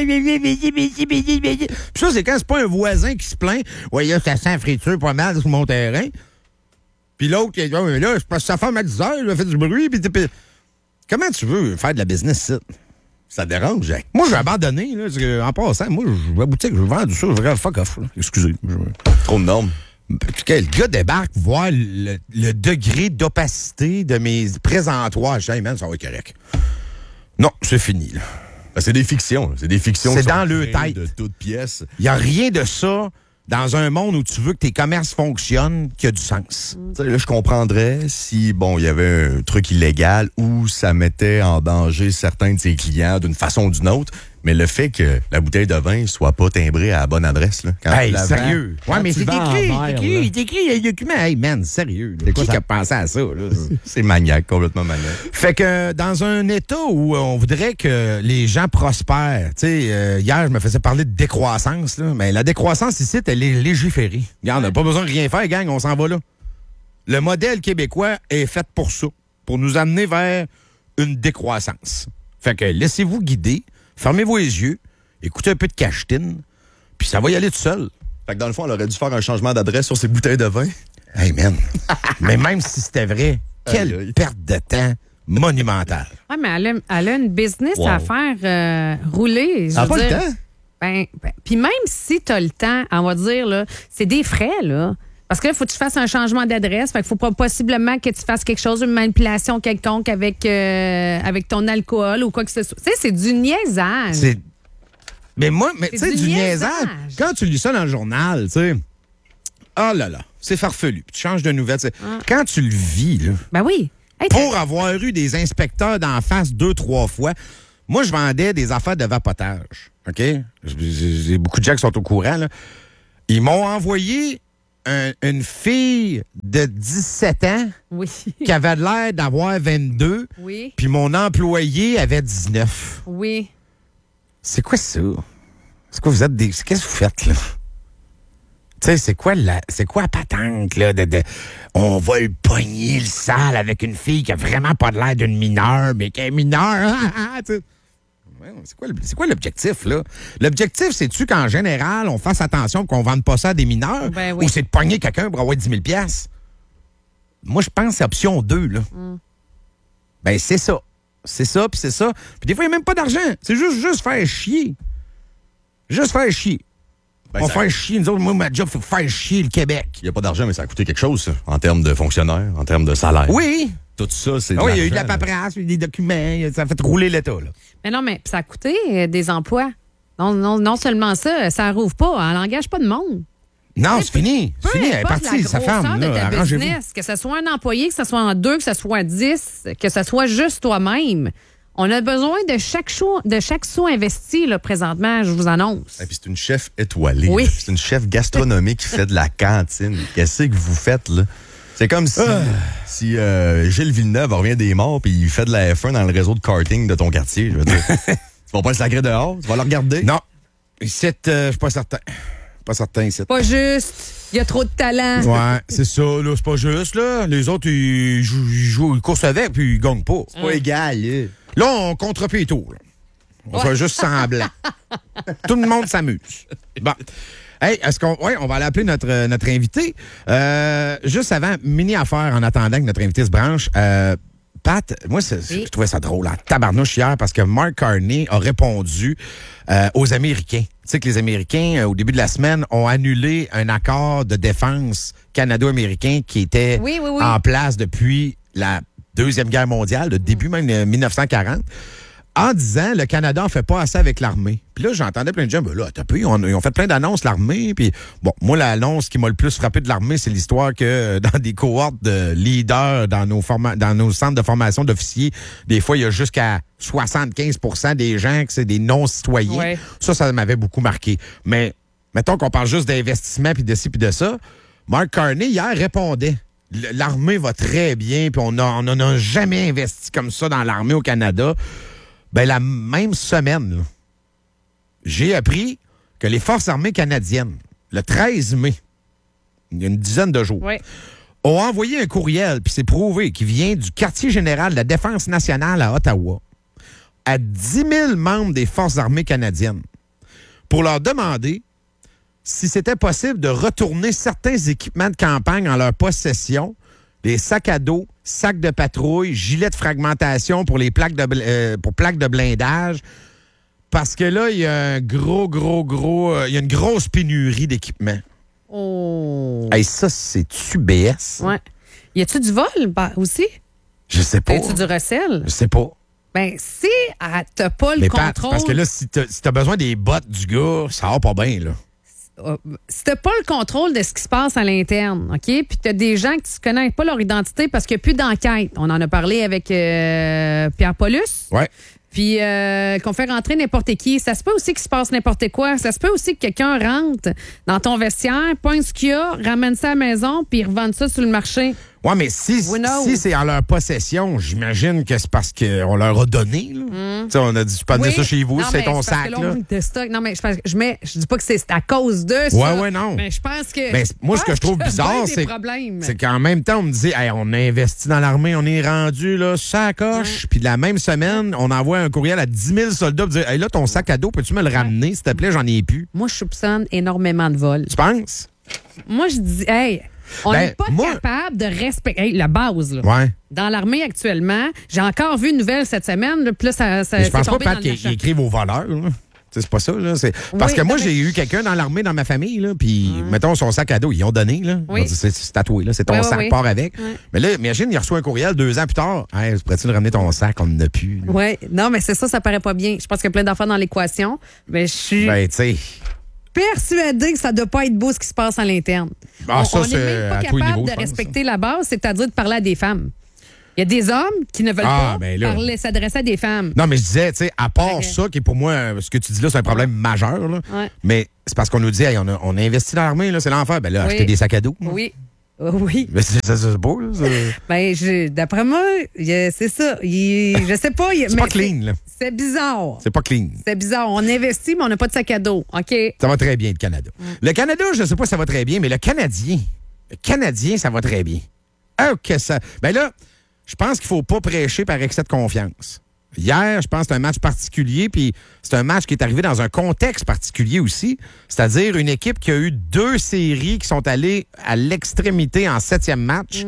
ça, c'est quand c'est pas un voisin qui se plaint. Ouais, ça sent friture pas mal sur mon terrain. Puis l'autre, qui dit, là, je passe sa femme à 10 heures, elle fait du bruit. Puis comment tu veux faire de la business, ça? Ça dérange, Jacques. Moi, j'ai abandonné. Là, parce que, en passant, moi, je vais à la boutique, je vends du ça, je fuck off. Là. Excusez.
Trop de normes.
Le gars débarque voir le degré d'opacité de mes présentoirs. Je dis, hey, man, ça va être correct. Non, c'est fini. Là.
Ben, c'est des fictions. C'est des fictions.
C'est dans le tête.
De toutes pièces.
Il n'y a rien de ça dans un monde où tu veux que tes commerces fonctionnent qui a du sens.
Là, je comprendrais si, bon, il y avait un truc illégal ou ça mettait en danger certains de ses clients d'une façon ou d'une autre. Mais le fait que la bouteille de vin soit pas timbrée à la bonne adresse, là.
Hey, sérieux? Ouais, mais c'est écrit le document. Hey, man, sérieux. Qui a pensé à ça, là?
C'est maniaque, complètement maniaque.
Fait que dans un état où on voudrait que les gens prospèrent, tu sais, hier, je me faisais parler de décroissance, là, mais la décroissance ici, elle est légiférée. Regarde, on n'a pas besoin de rien faire, gang, on s'en va là. Le modèle québécois est fait pour ça, pour nous amener vers une décroissance. Fait que laissez-vous guider. Fermez-vous les yeux, écoutez un peu de cachetine, puis ça va y aller tout seul.
Fait que dans le fond, elle aurait dû faire un changement d'adresse sur ses bouteilles de vin.
Hey, man. Mais même si c'était vrai, quelle perte de temps monumentale.
Oui, mais elle a une business à faire rouler.
Elle n'a pas le temps.
Puis même si tu as le temps, on va dire, là, c'est des frais, là. Parce que là, il faut que tu fasses un changement d'adresse. Fait qu'il faut possiblement que tu fasses quelque chose, une manipulation quelconque avec ton alcool ou quoi que ce soit. Tu sais, c'est du niaisage.
Mais tu sais, du niaisage. Quand tu lis ça dans le journal, tu sais, oh là là, c'est farfelu. Tu changes de nouvelles. Quand tu le vis, là.
Ben oui. Hey,
pour avoir eu des inspecteurs d'en face 2-3 fois, moi, je vendais des affaires de vapotage. OK? J'ai beaucoup de gens qui sont au courant, là. Ils m'ont envoyé une fille de 17 ans qui avait l'air d'avoir 22.
Oui.
Puis mon employé avait 19.
Oui.
C'est quoi ça? C'est quoi vous êtes qu'est-ce que vous faites, là? Tu sais, c'est quoi la patente, là, on va le pogner le sale avec une fille qui a vraiment pas l'air d'une mineure, mais qui est mineure, c'est quoi l'objectif, là? L'objectif, c'est-tu qu'en général, on fasse attention qu'on vende pas ça à des mineurs?
Ben oui.
Ou c'est de pogner quelqu'un pour avoir 10 000 $? Moi, je pense que c'est option 2, là. Ben, c'est ça. C'est ça, puis c'est ça. Puis des fois, il n'y a même pas d'argent. C'est juste faire chier. Juste faire chier.
Ben,
on va faire chier, nous autres, moi, ma job, il faut faire chier le Québec.
Il n'y a pas d'argent, mais ça a coûté quelque chose, ça, en termes de fonctionnaires, en termes de salaire.
Oui.
Tout ça, c'est
il y a eu de la paperasse, des documents, ça a fait rouler l'État, là.
Mais non, mais ça a coûté des emplois. Non seulement ça rouvre pas, elle n'engage pas de monde.
Non, c'est fini. C'est fini, elle est partie, sa femme.
Là,
là,
business, que ce soit un employé, que ce soit en 2, que ce soit 10, que ce soit juste toi-même. On a besoin de chaque sou investi, là, présentement, je vous annonce.
Et puis c'est une chef étoilée.
Oui.
C'est une chef gastronomique qui fait de la cantine. Qu'est-ce que vous faites, là? C'est comme si Gilles Villeneuve revient des morts puis il fait de la F1 dans le réseau de karting de ton quartier. Je veux dire. Tu vas pas le sacrer dehors? Tu vas le regarder?
Non. Ici, je suis pas certain. Pas certain ici.
Pas juste. Il y a trop de talent.
Ouais, c'est ça, là. C'est pas juste, là. Les autres, ils jouent, ils courent avec puis ils gagnent pas.
C'est pas égal, là.
Là, on contre les tours. Là. On fait juste semblant. Tout le monde s'amuse. Bon. Hey, on va aller appeler notre invité. Juste avant, mini affaire en attendant que notre invité se branche. Pat, moi, je trouvais ça drôle, en tabarnouche hier, parce que Mark Carney a répondu aux Américains. Tu sais que les Américains, au début de la semaine, ont annulé un accord de défense canado-américain qui était en place depuis la Deuxième Guerre mondiale, le début même de 1940, en disant le Canada en fait pas assez avec l'armée. Puis là, j'entendais plein de gens, ben là, ils ont fait plein d'annonces, l'armée. Puis bon, moi, l'annonce qui m'a le plus frappé de l'armée, c'est l'histoire que dans des cohortes de leaders, dans nos centres de formation d'officiers, des fois, il y a jusqu'à 75% des gens que c'est des non-citoyens.
Ouais.
Ça m'avait beaucoup marqué. Mais mettons qu'on parle juste d'investissement, puis de ci, puis de ça. Mark Carney, hier, répondait. L'armée va très bien, puis on n'en a jamais investi comme ça dans l'armée au Canada. Ben, la même semaine, là, j'ai appris que les Forces armées canadiennes, le 13 mai, il y a une dizaine de jours, ont envoyé un courriel, puis c'est prouvé, qui vient du quartier général de la Défense nationale à Ottawa, à 10 000 membres des Forces armées canadiennes, pour leur demander si c'était possible de retourner certains équipements de campagne en leur possession, les sacs à dos, sacs de patrouille, gilets de fragmentation pour les plaques de blindage. Parce que là, il y a un il y a une grosse pénurie d'équipements.
Oh.
Hey, ça, c'est-tu BS?
Ouais. Y a-tu du vol aussi?
Je sais pas.
Y a-tu du recel?
Je sais pas.
Ben, si t'as pas le contrôle...
Parce que là, si t'as besoin des bottes du gars, ça va pas bien, là.
Si t'as pas le contrôle de ce qui se passe à l'interne, OK? Puis t'as des gens que tu connais pas leur identité parce qu'il n'y a plus d'enquête. On en a parlé avec Pierre Paulus.
Ouais.
Puis qu'on fait rentrer n'importe qui. Ça se peut aussi qu'il se passe n'importe quoi. Ça se peut aussi que quelqu'un rentre dans ton vestiaire, pointe ce qu'il y a, ramène ça à la maison, puis revende ça sur le marché.
Ouais, mais si c'est en leur possession, j'imagine que c'est parce qu'on leur a donné. Là. Tu sais, on a dit, tu peux amener ça chez vous, c'est ton sac. Là.
Non, mais je dis pas que c'est à cause de ça.
Ouais, non.
Mais je pense que.
Mais moi, ce que je trouve bizarre, c'est qu'en même temps, on me dit, hey, on a investi dans l'armée, on est rendu, là, ça coche. Puis la même semaine, on envoie un courriel à 10 000 soldats pour dire, hey, là, ton sac à dos, peux-tu me le ramener, s'il te plaît, j'en ai plus.
Moi, je soupçonne énormément de vols.
Tu penses?
Moi, je dis, hey. On n'est pas capable de respecter la base. Là.
Ouais.
Dans l'armée actuellement, j'ai encore vu une nouvelle cette semaine. Là, puis là, ça
je pense pas qu'ils écrivent aux voleurs. Là. C'est pas ça, là. Parce que moi, j'ai eu quelqu'un dans l'armée, dans ma famille, là, puis, mettons, son sac à dos, ils ont donné, là.
Oui.
C'est tatoué, là. C'est ton sac, part avec. Oui. Mais là, imagine, il reçoit un courriel 2 ans plus tard. Hey, pourrais-tu le ramener ton sac? On n'en a plus.
Oui. Non, mais c'est ça paraît pas bien. Je pense qu'il y a plein d'enfants dans l'équation. Mais je suis persuadée que ça doit pas être beau ce qui se passe à l'interne.
Ah,
on n'est même pas capable de respecter la base, c'est-à-dire de parler à des femmes. Il y a des hommes qui ne veulent pas s'adresser à des femmes.
Non, mais je disais, tu sais, à part ça, qui est pour moi, ce que tu dis là, c'est un problème majeur, là. Ouais. Mais c'est parce qu'on nous dit, hey, on a investi dans l'armée, là, c'est l'enfer. Ben là, acheter des sacs à dos.
Oui. Oui.
Mais c'est beau, là.
Ben, d'après moi, c'est ça. Je sais pas.
C'est pas clean, là.
C'est bizarre.
C'est pas clean.
C'est bizarre. On investit, mais on n'a pas de sac à dos. OK?
Ça va très bien, le Canada. Le Canada, je ne sais pas si ça va très bien, mais le Canadien, ça va très bien. Ah, que ça. Ben là, je pense qu'il ne faut pas prêcher par excès de confiance. Hier, je pense que c'est un match particulier, puis c'est un match qui est arrivé dans un contexte particulier aussi, c'est-à-dire une équipe qui a eu 2 séries qui sont allées à l'extrémité en 7e match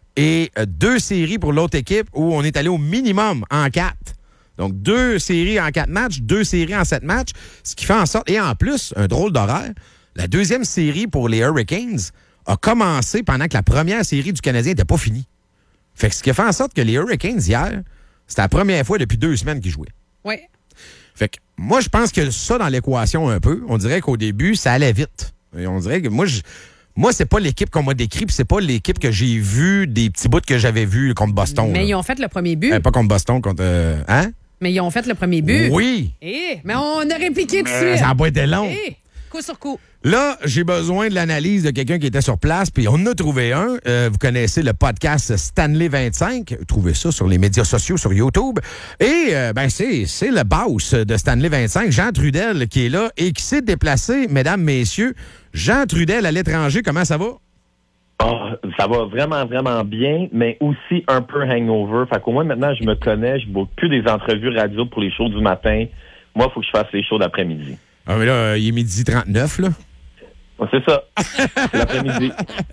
et 2 séries pour l'autre équipe où on est allé au minimum en 4. Donc, 2 séries en 4 matchs, 2 séries en 7 matchs, ce qui fait en sorte, et en plus, un drôle d'horaire, la 2e série pour les Hurricanes a commencé pendant que la première série du Canadien n'était pas finie. Fait que ce qui a fait en sorte que les Hurricanes, hier, c'était la première fois depuis 2 semaines qu'ils jouaient.
Oui.
Fait que moi, je pense que ça dans l'équation un peu. On dirait qu'au début, ça allait vite. Et on dirait que moi, c'est pas l'équipe qu'on m'a décrit, puis c'est pas l'équipe que j'ai vue, des petits bouts que j'avais vus contre Boston.
Mais ils ont fait le premier but.
Pas contre Boston, contre... Hein?
Mais ils ont fait le premier but.
Oui.
Mais on a répliqué tout de suite.
Ça n'a pas été long.
Coup sur coup.
Là, j'ai besoin de l'analyse de quelqu'un qui était sur place, puis on en a trouvé un. Vous connaissez le podcast Stanley 25. Trouvez ça sur les médias sociaux, sur YouTube. Et c'est le boss de Stanley 25, Jean Trudel, qui est là et qui s'est déplacé, mesdames, messieurs. Jean Trudel à l'étranger, comment ça va?
Oh, ça va vraiment, vraiment bien, mais aussi un peu hangover. Fait qu'au moins, maintenant, je me connais. Je ne boucle plus des entrevues radio pour les shows du matin. Moi, il faut que je fasse les shows d'après-midi.
Ah, mais là, il est 12h39, là.
C'est ça. C'est l'après-midi.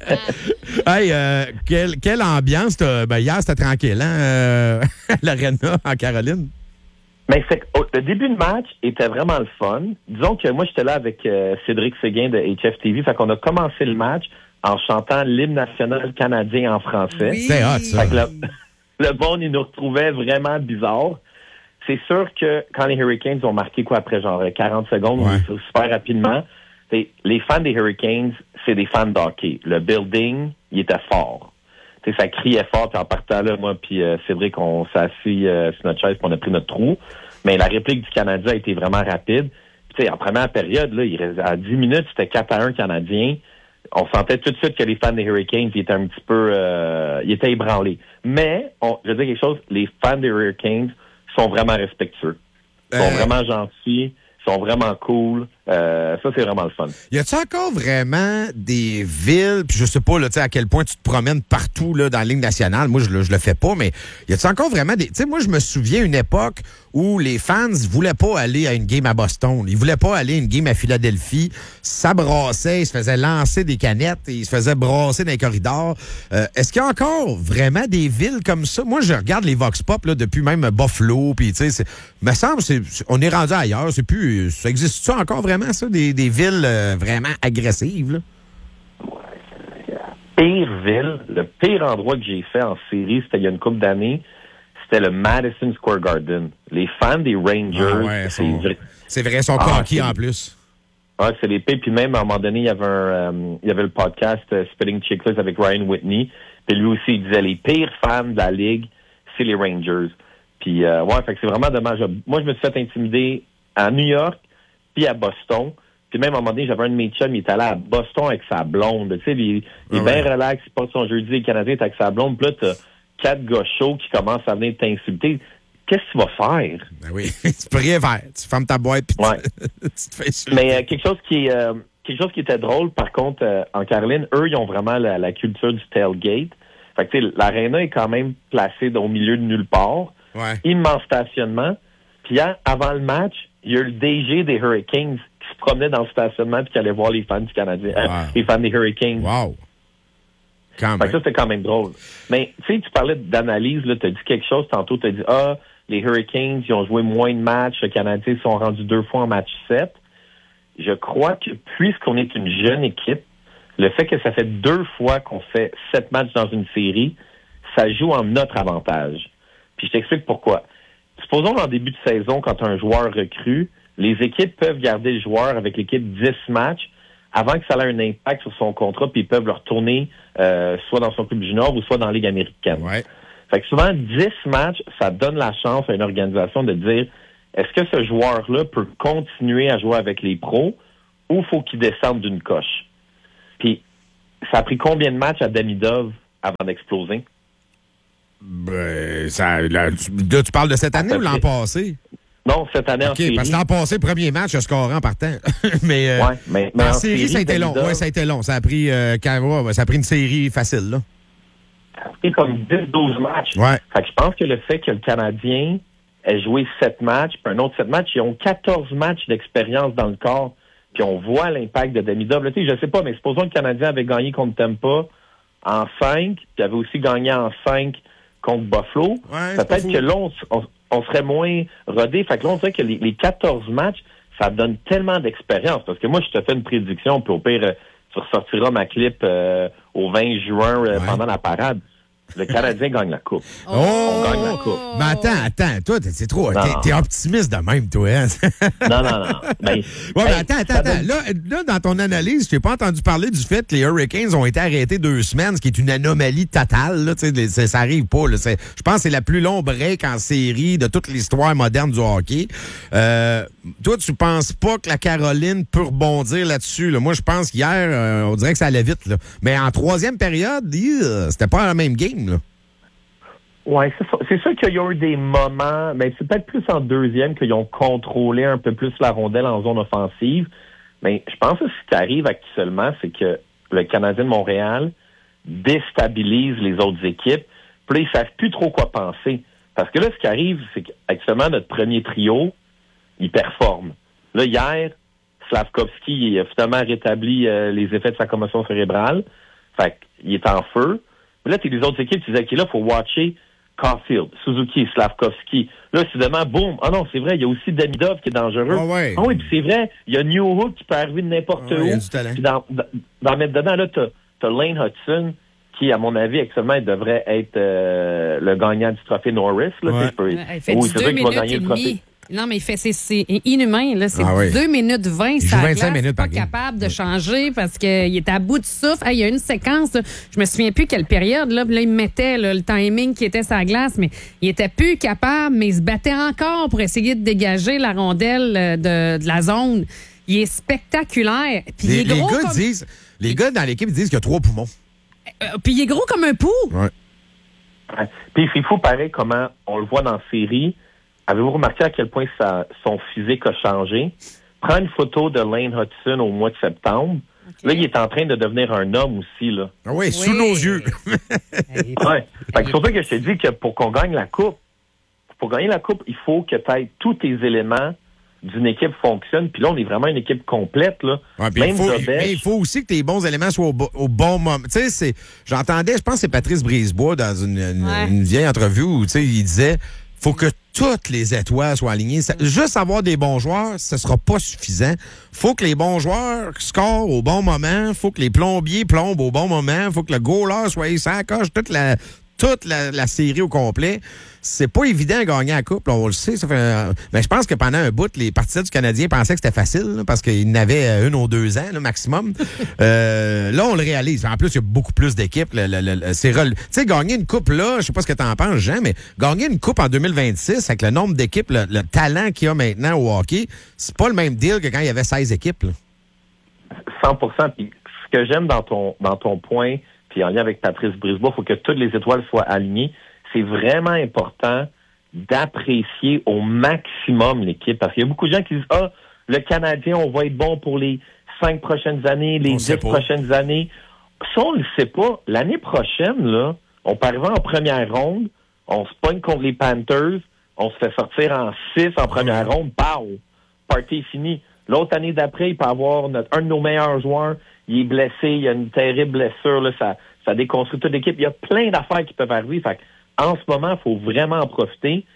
Hey, quelle ambiance. Hier, c'était tranquille, hein? L'Arena en Caroline.
Mais le début de match était vraiment le fun. Disons que moi, j'étais là avec Cédric Séguin de HFTV. Fait qu'on a commencé le match en chantant l'hymne national canadien en français.
Oui.
C'est hot, ça.
Fait que le monde, il nous retrouvait vraiment bizarre. C'est sûr que quand les Hurricanes ont marqué après genre 40 secondes, super rapidement, les fans des Hurricanes, c'est des fans de hockey. Le building, il était fort. Ça criait fort. Puis en partant là, moi puis Cédric, on s'est assis sur notre chaise puis on a pris notre trou. Mais la réplique du Canadien a été vraiment rapide. Puis en première période, là, à 10 minutes, c'était 4-1 Canadien. On sentait tout de suite que les fans des Hurricanes ils étaient un petit peu... ils étaient ébranlés. Mais, je veux dire quelque chose, les fans des Hurricanes sont vraiment respectueux. Ils sont vraiment gentils, sont vraiment cool. Ça, c'est vraiment le fun.
Y a-tu encore vraiment des villes, puis je sais pas là, à quel point tu te promènes partout là, dans la Ligue nationale, moi je le fais pas, mais y a-tu encore vraiment des... Tu sais, moi je me souviens une époque où les fans voulaient pas aller à une game à Boston, ils voulaient pas aller à une game à Philadelphie, ça brassait, ils se faisaient lancer des canettes, ils se faisaient brasser dans les corridors. Est-ce qu'il y a encore vraiment des villes comme ça? Moi je regarde les Vox Pop là, depuis même Buffalo, puis tu sais, me semble on est rendu ailleurs, c'est plus... Ça existe-tu encore vraiment ça? Des villes vraiment agressives, là?
Pire ville, le pire endroit que j'ai fait en série, c'était il y a une couple d'années, c'était le Madison Square Garden. Les fans des Rangers,
c'est vrai, ils sont coquilles en plus.
Ah, c'est les pires. Puis même, à un moment donné, il y avait le podcast Spitting Chicklets avec Ryan Whitney. Puis lui aussi, il disait les pires fans de la Ligue, c'est les Rangers. Puis, fait que c'est vraiment dommage. Moi, je me suis fait intimider à New York, puis à Boston. Puis même, à un moment donné, j'avais un de mes chums, il était allé à Boston avec sa blonde. Tu sais, il est bien relax, il passe son jeudi, les Canadiens est avec sa blonde. Puis là, t'as 4 gars chauds qui commencent à venir t'insulter. Qu'est-ce que tu vas faire?
Ben oui, tu peux rien faire. Tu fermes ta boîte puis tu te fais insulter.
Mais quelque chose qui était drôle, par contre, en Caroline, eux, ils ont vraiment la culture du tailgate. Fait que, tu sais, l'aréna est quand même placée au milieu de nulle part.
Ouais.
Immense stationnement. Puis avant le match, il y a eu le DG des Hurricanes qui se promenait dans le stationnement puis qui allait voir les fans du Canadien, les fans des Hurricanes.
Wow!
Fait que ça, c'était quand même drôle. Mais, tu sais, tu parlais d'analyse, là, t'as dit quelque chose, tantôt, t'as dit, les Hurricanes, ils ont joué moins de matchs. Le Canadien sont rendus 2 fois en match 7. Je crois que puisqu'on est une jeune équipe, le fait que ça fait 2 fois qu'on fait 7 matchs dans une série, ça joue en notre avantage. Puis je t'explique pourquoi. Supposons en début de saison, quand un joueur recrue, les équipes peuvent garder le joueur avec l'équipe 10 matchs avant que ça ait un impact sur son contrat, puis ils peuvent le retourner soit dans son club junior ou soit dans la Ligue américaine.
Ouais.
Fait que souvent, 10 matchs, ça donne la chance à une organisation de dire est-ce que ce joueur-là peut continuer à jouer avec les pros ou faut qu'il descende d'une coche? Puis, ça a pris combien de matchs à Demidov avant d'exploser?
Tu parles de cette année ou l'an passé?
Non, cette année en série.
Parce que l'an passé, premier match, je score en partant. mais en série, ça a été long. Oui, ça a été long. Ça a pris une série facile, là.
Ça a pris comme 10-12 matchs.
Ouais.
Fait que je pense que le fait que le Canadien ait joué 7 matchs, puis un autre 7 matchs, ils ont 14 matchs d'expérience dans le corps, puis on voit l'impact de Demidov. Là, je sais pas, mais supposons que le Canadien avait gagné contre Tampa en 5, puis avait aussi gagné en 5 contre Buffalo.
Ouais,
peut-être que là, on serait moins rodé. Fait que là, on dirait que les 14 matchs, ça donne tellement d'expérience. Parce que moi, je te fais une prédiction, puis au pire, tu ressortiras ma clip au 20 juin pendant la parade. Le Canadien gagne la Coupe. On gagne la Coupe.
Mais attends. Toi, c'est trop. T'es optimiste de même, toi. Hein?
Non. Ben,
mais attends. Là, dans ton analyse, je t'ai pas entendu parler du fait que les Hurricanes ont été arrêtés 2 semaines, ce qui est une anomalie totale. Là, ça arrive pas. Là. Je pense que c'est la plus longue break en série de toute l'histoire moderne du hockey. Toi, tu penses pas que la Caroline peut rebondir là-dessus? Là? Moi, je pense qu'hier, on dirait que ça allait vite. Là. Mais en 3e période, c'était pas la même game.
Oui, c'est sûr qu'il y a eu des moments, mais c'est peut-être plus en 2e qu'ils ont contrôlé un peu plus la rondelle en zone offensive. Mais je pense que ce qui arrive actuellement, c'est que le Canadien de Montréal déstabilise les autres équipes. Puis là, ils savent plus trop quoi penser. Parce que là, ce qui arrive, c'est qu'actuellement, notre premier trio, il performe. Là, hier, Slavkovski a finalement rétabli les effets de sa commotion cérébrale. Fait qu'il est en feu. Là, t'es les autres équipes, tu disais, OK, là, faut watcher Caulfield, Suzuki, Slavkovski. Là, soudainement, boum. Ah non, c'est vrai, il y a aussi Demidov qui est dangereux.
Ah
oui, puis c'est vrai, il y a New Hook qui peut arriver de n'importe où.
Il y a du talent.
Puis dans mettre dedans, là, t'as Lane Hudson, qui, à mon avis, actuellement, il devrait être le gagnant du trophée Norris. Là,
il fait du 2 minutes et demie. Non, mais c'est inhumain. Là. C'est 2 minutes 20. Il
joue 25 minutes
il n'est pas
par
capable de changer parce qu'il est à bout de souffle. Il y a une séquence, là, je me souviens plus quelle période. Là, il mettait le timing qui était sa glace, mais il était plus capable, mais il se battait encore pour essayer de dégager la rondelle de la zone. Il est spectaculaire. Puis il est gros
les gars dans l'équipe disent qu'il y a 3 poumons.
Puis il est gros comme un pou.
Ouais.
Puis c'est fou pareil comment on le voit dans la série. Avez-vous remarqué à quel point son physique a changé? Prends une photo de Lane Hudson au mois de septembre. Okay. Là, il est en train de devenir un homme aussi, là.
Ah oui, sous nos yeux.
Ouais. Fait que c'est pour ça que je te dis que pour qu'on gagne la Coupe, il faut que tu aies tous tes éléments d'une équipe fonctionnent. Puis là, on est vraiment une équipe complète, là.
Ouais, mais il faut aussi que tes bons éléments soient au bon moment. Tu sais, j'entendais, je pense que c'est Patrice Brisebois dans une vieille entrevue où, tu sais, il disait, faut que toutes les étoiles soient alignées. Juste avoir des bons joueurs, ce sera pas suffisant. Faut que les bons joueurs scorent au bon moment. Faut que les plombiers plombent au bon moment. Faut que le goaler soit sans coche toute la série au complet. C'est pas évident de gagner la Coupe, là, on le sait. Ça fait, mais je pense que pendant un bout, les partisans du Canadien pensaient que c'était facile, là, parce qu'ils n'avaient 1 ou 2 ans là, maximum. Là, on le réalise. En plus, il y a beaucoup plus d'équipes. Tu sais, gagner une Coupe, là, je sais pas ce que t'en penses, Jean, mais gagner une Coupe en 2026 avec le nombre d'équipes, le talent qu'il y a maintenant au hockey, c'est pas le même deal que quand il y avait 16 équipes. Là.
100%. Puis ce que j'aime dans ton point, puis en lien avec Patrice Brisebois, il faut que toutes les étoiles soient alignées. C'est vraiment important d'apprécier au maximum l'équipe. Parce qu'il y a beaucoup de gens qui disent « le Canadien, on va être bon pour les 5 prochaines années, les 10 prochaines années. » Ça, on ne le sait pas. L'année prochaine, là, on peut arriver en première ronde, on se pogne contre les Panthers, on se fait sortir en 6 en première ronde, pow! Party est fini. L'autre année d'après, il peut avoir un de nos meilleurs joueurs, il est blessé, il y a une terrible blessure, là, ça déconstruit toute l'équipe. Il y a plein d'affaires qui peuvent arriver. Fait en ce moment, il faut vraiment en profiter.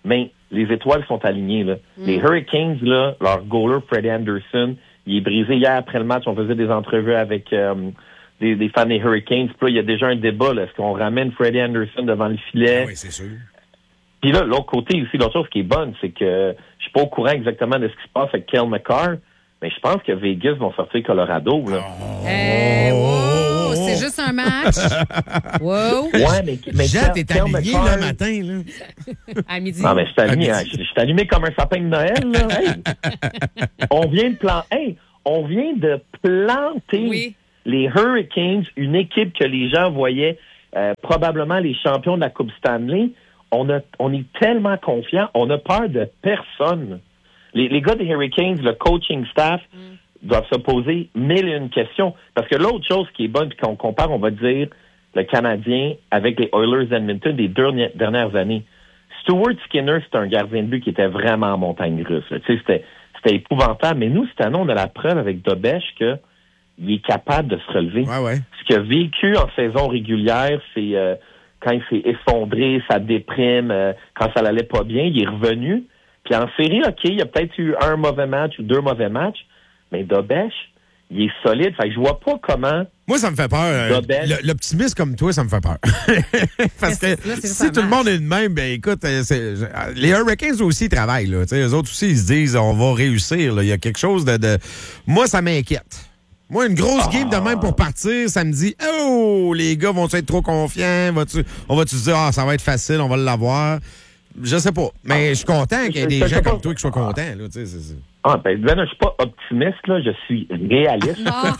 mais les étoiles sont alignées. Là. Les Hurricanes, là, leur goaler, Freddie Anderson, il est brisé hier après le match. On faisait des entrevues avec des fans des Hurricanes. Puis là, il y a déjà un débat. Là. Est-ce qu'on ramène Freddie Anderson devant le filet?
Oui, c'est sûr.
Puis là, l'autre côté aussi, l'autre chose qui est bonne, c'est que je suis pas au courant exactement de ce qui se passe avec Cale Makar, mais je pense que Vegas vont sortir Colorado. Là.
Wow, c'est juste un match. Wow.
Ouais, mais
Jean, t'es allumé le matin, là.
À midi.
Non, mais je suis allumé comme un sapin de Noël, là. Hey. On vient de planter les Hurricanes, une équipe que les gens voyaient probablement les champions de la Coupe Stanley. On est tellement confiants, on a peur de personne. Les gars des Hurricanes, le coaching staff, doivent se poser 1001 questions. Parce que l'autre chose qui est bonne, puis qu'on compare, on va dire, le Canadien avec les Oilers d'Edmonton des dernières années. Stuart Skinner, c'est un gardien de but qui était vraiment en montagne russe. Tu sais, c'était épouvantable. Mais nous, cette année, on a la preuve avec Dobèche qu'il est capable de se relever.
Ouais.
Ce qu'il a vécu en saison régulière, c'est quand il s'est effondré, ça déprime, quand ça n'allait pas bien, il est revenu. Puis en série, OK, il y a peut-être eu un mauvais match ou 2 mauvais matchs, mais Dobèche, il est solide. Fait que je vois pas comment...
Moi, ça me fait peur. L'optimiste comme toi, ça me fait peur. Parce que si tout le monde est de même, ben écoute, les Hurricanes aussi travaillent. Là, eux autres aussi, ils se disent, on va réussir. Là. Il y a quelque chose de... Moi, ça m'inquiète. Moi, une grosse game de même pour partir, ça me dit, oh, les gars vont être trop confiants? On va-tu se dire, ça va être facile, on va l'avoir? Je sais pas. Mais je suis content qu'il y ait des gens comme toi qui soient contents. Là, je
suis pas optimiste, là, je suis réaliste.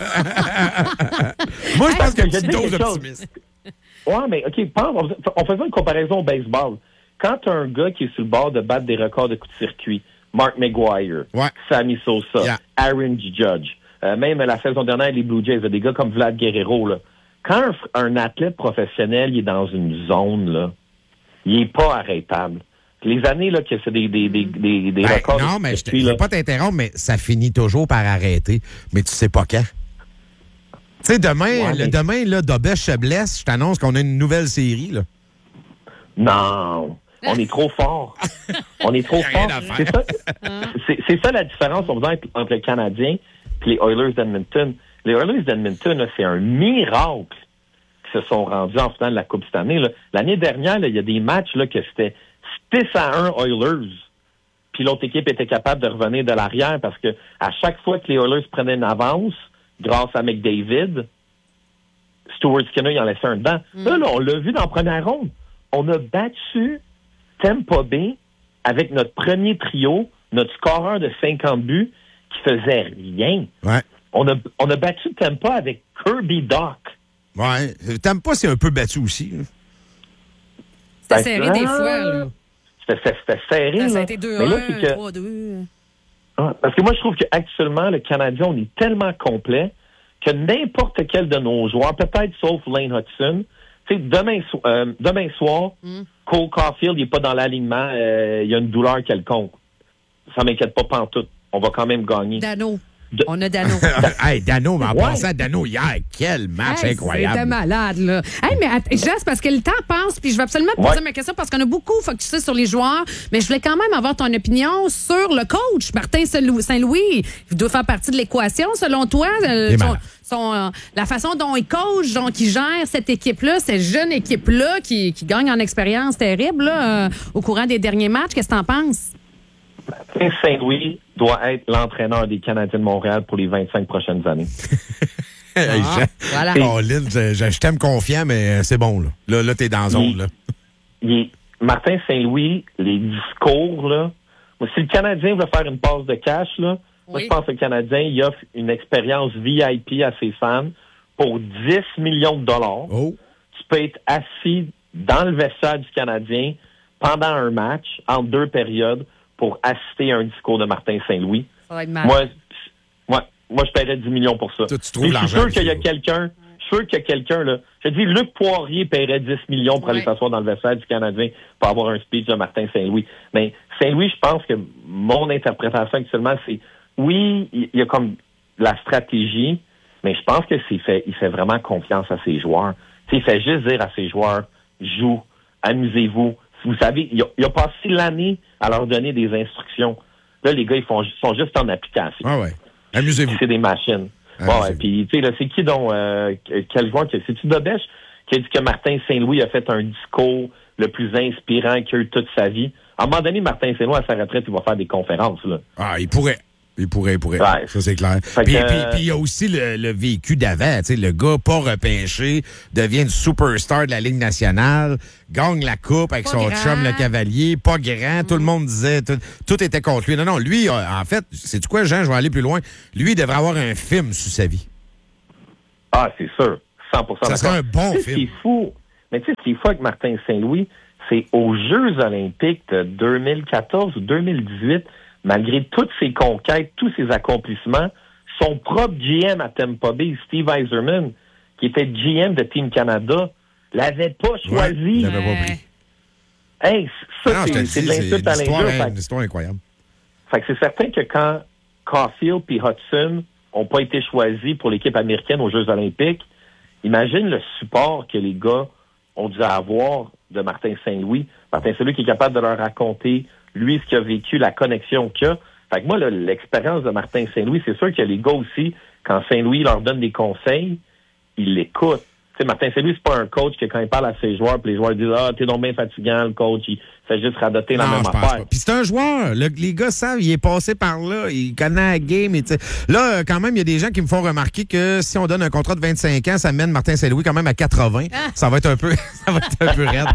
Moi, je pense qu'il y a une petite dose d'optimisme.
Ouais, mais OK, on faisait une comparaison au baseball. Quand tu as un gars qui est sur le bord de battre des records de coups de circuit, Mark McGwire, Sammy Sosa, Aaron Judge, même la saison dernière, les Blue Jays, des gars comme Vlad Guerrero, là. Quand un athlète professionnel il est dans une zone, là, il n'est pas arrêtable. Les années là, que c'est des records...
Non, mais je ne veux pas t'interrompre, mais ça finit toujours par arrêter. Mais tu sais pas quand. Tu sais, demain, là, Dobèche se blesse, je t'annonce qu'on a une nouvelle série. Là.
Non, on est trop fort. On est trop fort. C'est ça la différence entre le Canadien et les Oilers d'Edmonton. Les Oilers d'Edmonton, là, c'est un miracle se sont rendus en finale de la Coupe cette année. Là. L'année dernière, il y a des matchs là, que c'était 6-1 Oilers. Puis l'autre équipe était capable de revenir de l'arrière parce que à chaque fois que les Oilers prenaient une avance, grâce à McDavid, Stuart Skinner, il en laissait un dedans. Là, on l'a vu dans la première ronde. On a battu Tampa Bay avec notre premier trio, notre scoreur de 50 buts qui faisait rien.
Ouais.
On a battu Tampa avec Kirby Dach.
Ouais. Tampa, c'est un peu battu aussi.
C'était serré des fois, là.
C'était serré.
Ça a été 2-1, 3-2.
Parce que moi, je trouve qu'actuellement, le Canadien, on est tellement complet que n'importe quel de nos joueurs, peut-être sauf Lane Hudson, tu sais, demain soir, Cole Caulfield n'est pas dans l'alignement, il y a une douleur quelconque. Ça m'inquiète pas pantoute. On va quand même gagner.
Dano. On a Dano.
Hey, Dano, mais en passant à Dano hier, quel match incroyable.
C'était malade, là. Hey, mais Jess, parce que le temps passe, puis je vais absolument poser ma question parce qu'on a beaucoup focusé sur les joueurs, mais je voulais quand même avoir ton opinion sur le coach, Martin Saint-Louis. Il doit faire partie de l'équation, selon toi. La façon dont il coach, donc il gère cette équipe-là, cette jeune équipe-là qui gagne en expérience terrible là, au courant des derniers matchs. Qu'est-ce que t'en penses?
Saint-Louis doit être l'entraîneur des Canadiens de Montréal pour les 25 prochaines années.
Voilà.
Lynn, je t'aime confiant, mais c'est bon. Là t'es dans la zone.
Martin Saint-Louis, les discours, là. Si le Canadien veut faire une passe de cash, là, moi, je pense que le Canadien, il offre une expérience VIP à ses fans pour 10 millions de dollars.
Oh.
Tu peux être assis dans le vestiaire du Canadien pendant un match, entre 2 périodes, pour assister à un discours de Martin Saint-Louis.
Ça va être mal.
Moi, je paierais 10 millions pour ça.
Toi, tu trouves l'argent.
Je suis sûr qu'il y a quelqu'un, là. Je dis, Luc Poirier paierait 10 millions pour aller s'asseoir dans le vestiaire du Canadien pour avoir un speech de Martin Saint-Louis. Mais Saint-Louis, je pense que mon interprétation actuellement, c'est, oui, il y a comme la stratégie, mais je pense que il fait vraiment confiance à ses joueurs. T'sais, il fait juste dire à ses joueurs, joue, amusez-vous, vous savez, il a passé l'année à leur donner des instructions. Là, les gars, ils sont juste en application.
Ah ouais. Amusez-vous.
C'est des machines. Bon, puis, tu sais, là, c'est qui donc, quel joueur, c'est-tu Dobèche qui a dit que Martin Saint-Louis a fait un discours le plus inspirant qu'il a eu toute sa vie? À un moment donné, Martin Saint-Louis, à sa retraite, il va faire des conférences, là.
Ah, il pourrait. Ouais. Ça, c'est clair. Puis il y a aussi le vécu d'avant. Tu sais, le gars pas repêché devient une superstar de la Ligue nationale, gagne la coupe avec son chum, le Cavalier, pas grand. Tout le monde disait, tout était contre lui. Non, lui, en fait, c'est quoi, Jean? Je vais aller plus loin. Lui, il devrait avoir un film sur sa vie.
Ah, c'est sûr. 100%
ça serait un bon film.
C'est fou. Mais tu sais, ce qui est fou avec Martin Saint-Louis, c'est aux Jeux olympiques de 2014 ou 2018, malgré toutes ses conquêtes, tous ses accomplissements, son propre GM à Tampa Bay, Steve Yzerman, qui était GM de Team Canada, l'avait pas choisi.
Ouais, il l'avait pas pris.
Hey, ça, c'est de l'insulte à l'injure.
C'est une histoire incroyable.
Fait que c'est certain que quand Caulfield et Hudson n'ont pas été choisis pour l'équipe américaine aux Jeux olympiques, imagine le support que les gars ont dû avoir de Martin Saint-Louis. Martin Saint-Louis qui est capable de leur raconter, lui, ce qu'il a vécu, la connexion qu'il a. Fait que moi, là, l'expérience de Martin Saint-Louis, c'est sûr que les gars aussi, quand Saint-Louis leur donne des conseils, ils l'écoutent. Tu sais, Martin Saint-Louis, c'est pas un coach que quand il parle à ses joueurs, puis les joueurs disent « Ah, t'es donc bien fatigant, le coach. » Il fait juste radoter la même affaire.
Puis c'est un joueur. Les gars savent, il est passé par là. Il connaît la game. Et là, quand même, il y a des gens qui me font remarquer que si on donne un contrat de 25 ans, ça mène Martin Saint-Louis quand même à 80. Ça va être un peu raide.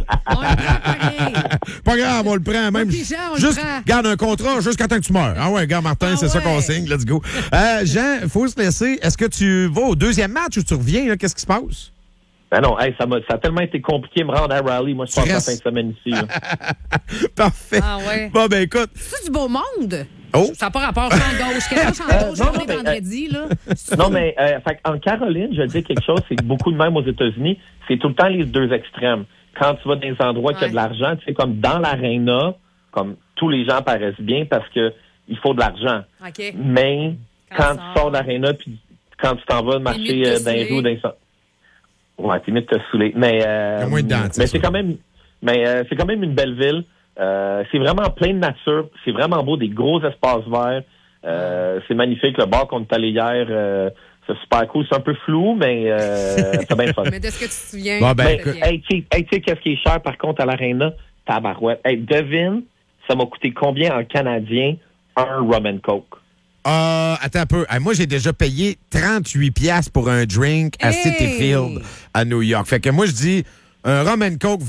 Pas grave, on le prend même. Juste garde un contrat jusqu'à temps que tu meurs. Ah ouais, regarde Martin, c'est ça qu'on signe. Let's go. Jean, il faut se laisser. Est-ce que tu vas au deuxième match ou tu reviens? Là? Qu'est-ce qui se passe?
Ben non, ça a tellement été compliqué de me rendre à Raleigh. Moi, je passe la fin de semaine ici.
Parfait.
Ah ouais.
Bon, ben écoute.
C'est du beau monde?
Oh.
Ça n'a pas rapport champ gauche. Quel champ gauche? Vendredi, là?
Non, mais en Caroline, je dis quelque chose, c'est que beaucoup de même aux États-Unis, c'est tout le temps les deux extrêmes. Quand tu vas dans des endroits qui a de l'argent, tu sais, comme dans l'aréna, comme tous les gens paraissent bien parce que il faut de l'argent.
Okay.
Mais quand tu sors de l'aréna, puis quand tu t'en vas marcher dans les roues, ouais, t'es mieux de te saouler. Mais c'est quand même une belle ville. C'est vraiment plein de nature. C'est vraiment beau, des gros espaces verts. C'est magnifique. Le bar qu'on est allé hier, c'est super cool. C'est un peu flou, mais c'est bien fun.
Mais de ce que tu te souviens.
Bon,
tu sais qu'est-ce qui est cher par contre à l'Arena? Tabarouette. Hey, devine, ça m'a coûté combien en canadien un rum and coke?
Attends un peu. Moi, j'ai déjà payé 38$ pour un drink à Citi Field à New York. Fait que moi, je dis un rum and coke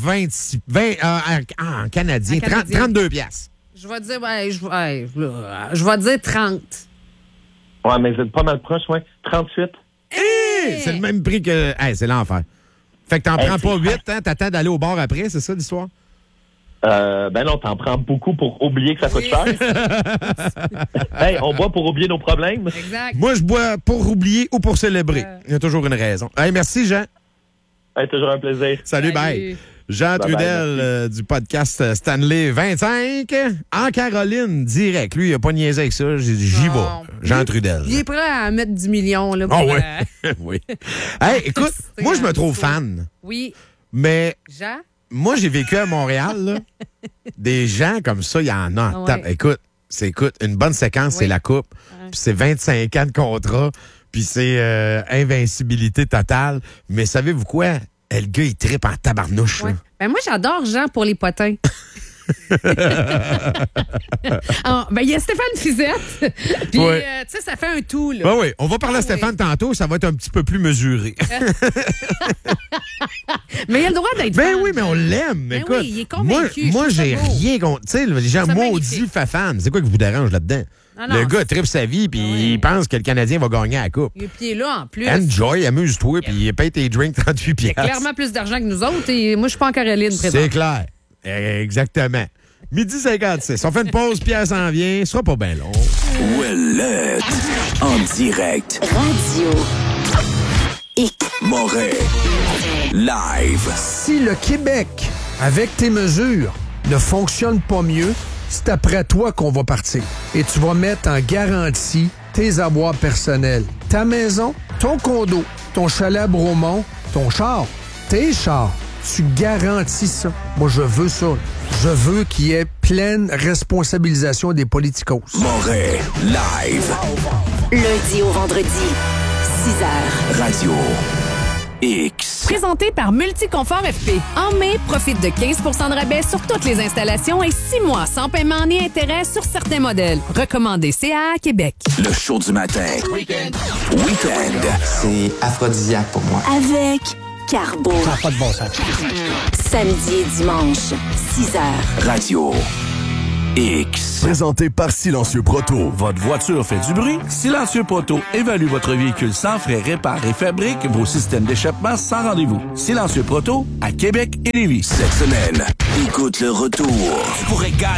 en canadien, 32$.
Je vais dire, je vais dire 30.
Ouais, mais vous êtes pas mal proche, ouais. 38.
C'est le même prix que... c'est l'enfer. Fait que t'en prends pas 8, hein? T'attends d'aller au bar après, c'est ça l'histoire?
Ben non, t'en prends beaucoup pour oublier que ça coûte cher. Hey, on boit pour oublier nos problèmes.
Exact.
Moi, je bois pour oublier ou pour célébrer. Il y a toujours une raison. Hey, merci, Jean.
Hey, toujours un plaisir.
Salut. Bye. Jean Trudel du podcast Stanley 25 en Caroline, direct. Lui, il n'a pas niaisé avec ça. J'ai dit, j'y vais. Jean Trudel.
Il est prêt à mettre 10 millions. Là,
pour oui. Hey, écoute, moi, je me trouve fan.
Oui.
Mais...
Jean?
Moi, j'ai vécu à Montréal, là. Des gens comme ça, il y en a en table. Écoute, une bonne séquence, c'est la coupe. Puis c'est 25 ans de contrat. Puis c'est invincibilité totale. Mais savez-vous quoi? Le gars, il trippe en tabarnouche.
Ouais. Ben moi, j'adore Jean pour les potins. Il y a Stéphane Fizette. Puis, tu sais, ça fait un tout. Là.
Oui. On va parler à Stéphane tantôt. Ça va être un petit peu plus mesuré.
Mais il a le droit d'être
fan. Oui, mais on l'aime.
Ben
écoute,
oui, il est convaincu.
Moi j'ai rien contre... Tu sais, les gens maudits fan. C'est quoi qui vous dérange là-dedans? Non, le gars tripe sa vie, puis il pense que le Canadien va gagner à la coupe.
Et puis là, en plus.
Enjoy, amuse-toi, puis il paye tes drinks 38$.
Il a clairement plus d'argent que nous autres, et moi, je suis pas en Caroline présent.
C'est clair. Exactement. 12h56. On fait une pause, Pierre s'en vient. Ce sera pas bien long.
Ouellette. En direct. Radio. Moret. Live.
Si le Québec, avec tes mesures, ne fonctionne pas mieux, c'est après toi qu'on va partir. Et tu vas mettre en garantie tes avoirs personnels. Ta maison, ton condo, ton chalet à Bromont, ton char, tes chars. Tu garantis ça. Moi, je veux ça. Je veux qu'il y ait pleine responsabilisation des politicos.
Moret, live.
Lundi au vendredi, 6h.
Radio X.
Présenté par Multiconfort FP. En mai, profite de 15 % de rabais sur toutes les installations et 6 mois sans paiement ni intérêt sur certains modèles. Recommandé CA à Québec.
Le show du matin. Week-end.
C'est aphrodisiaque pour moi.
Avec Carbo.
Ça n'a pas de bon sens.
Samedi et dimanche, 6h.
Radio X.
Présenté par Silencieux Proto.
Votre voiture fait du bruit? Silencieux Proto évalue votre véhicule sans frais, répare et fabrique vos systèmes d'échappement sans rendez-vous. Silencieux Proto à Québec et Lévis.
Cette semaine, écoute le retour.
Tu pourrais gagner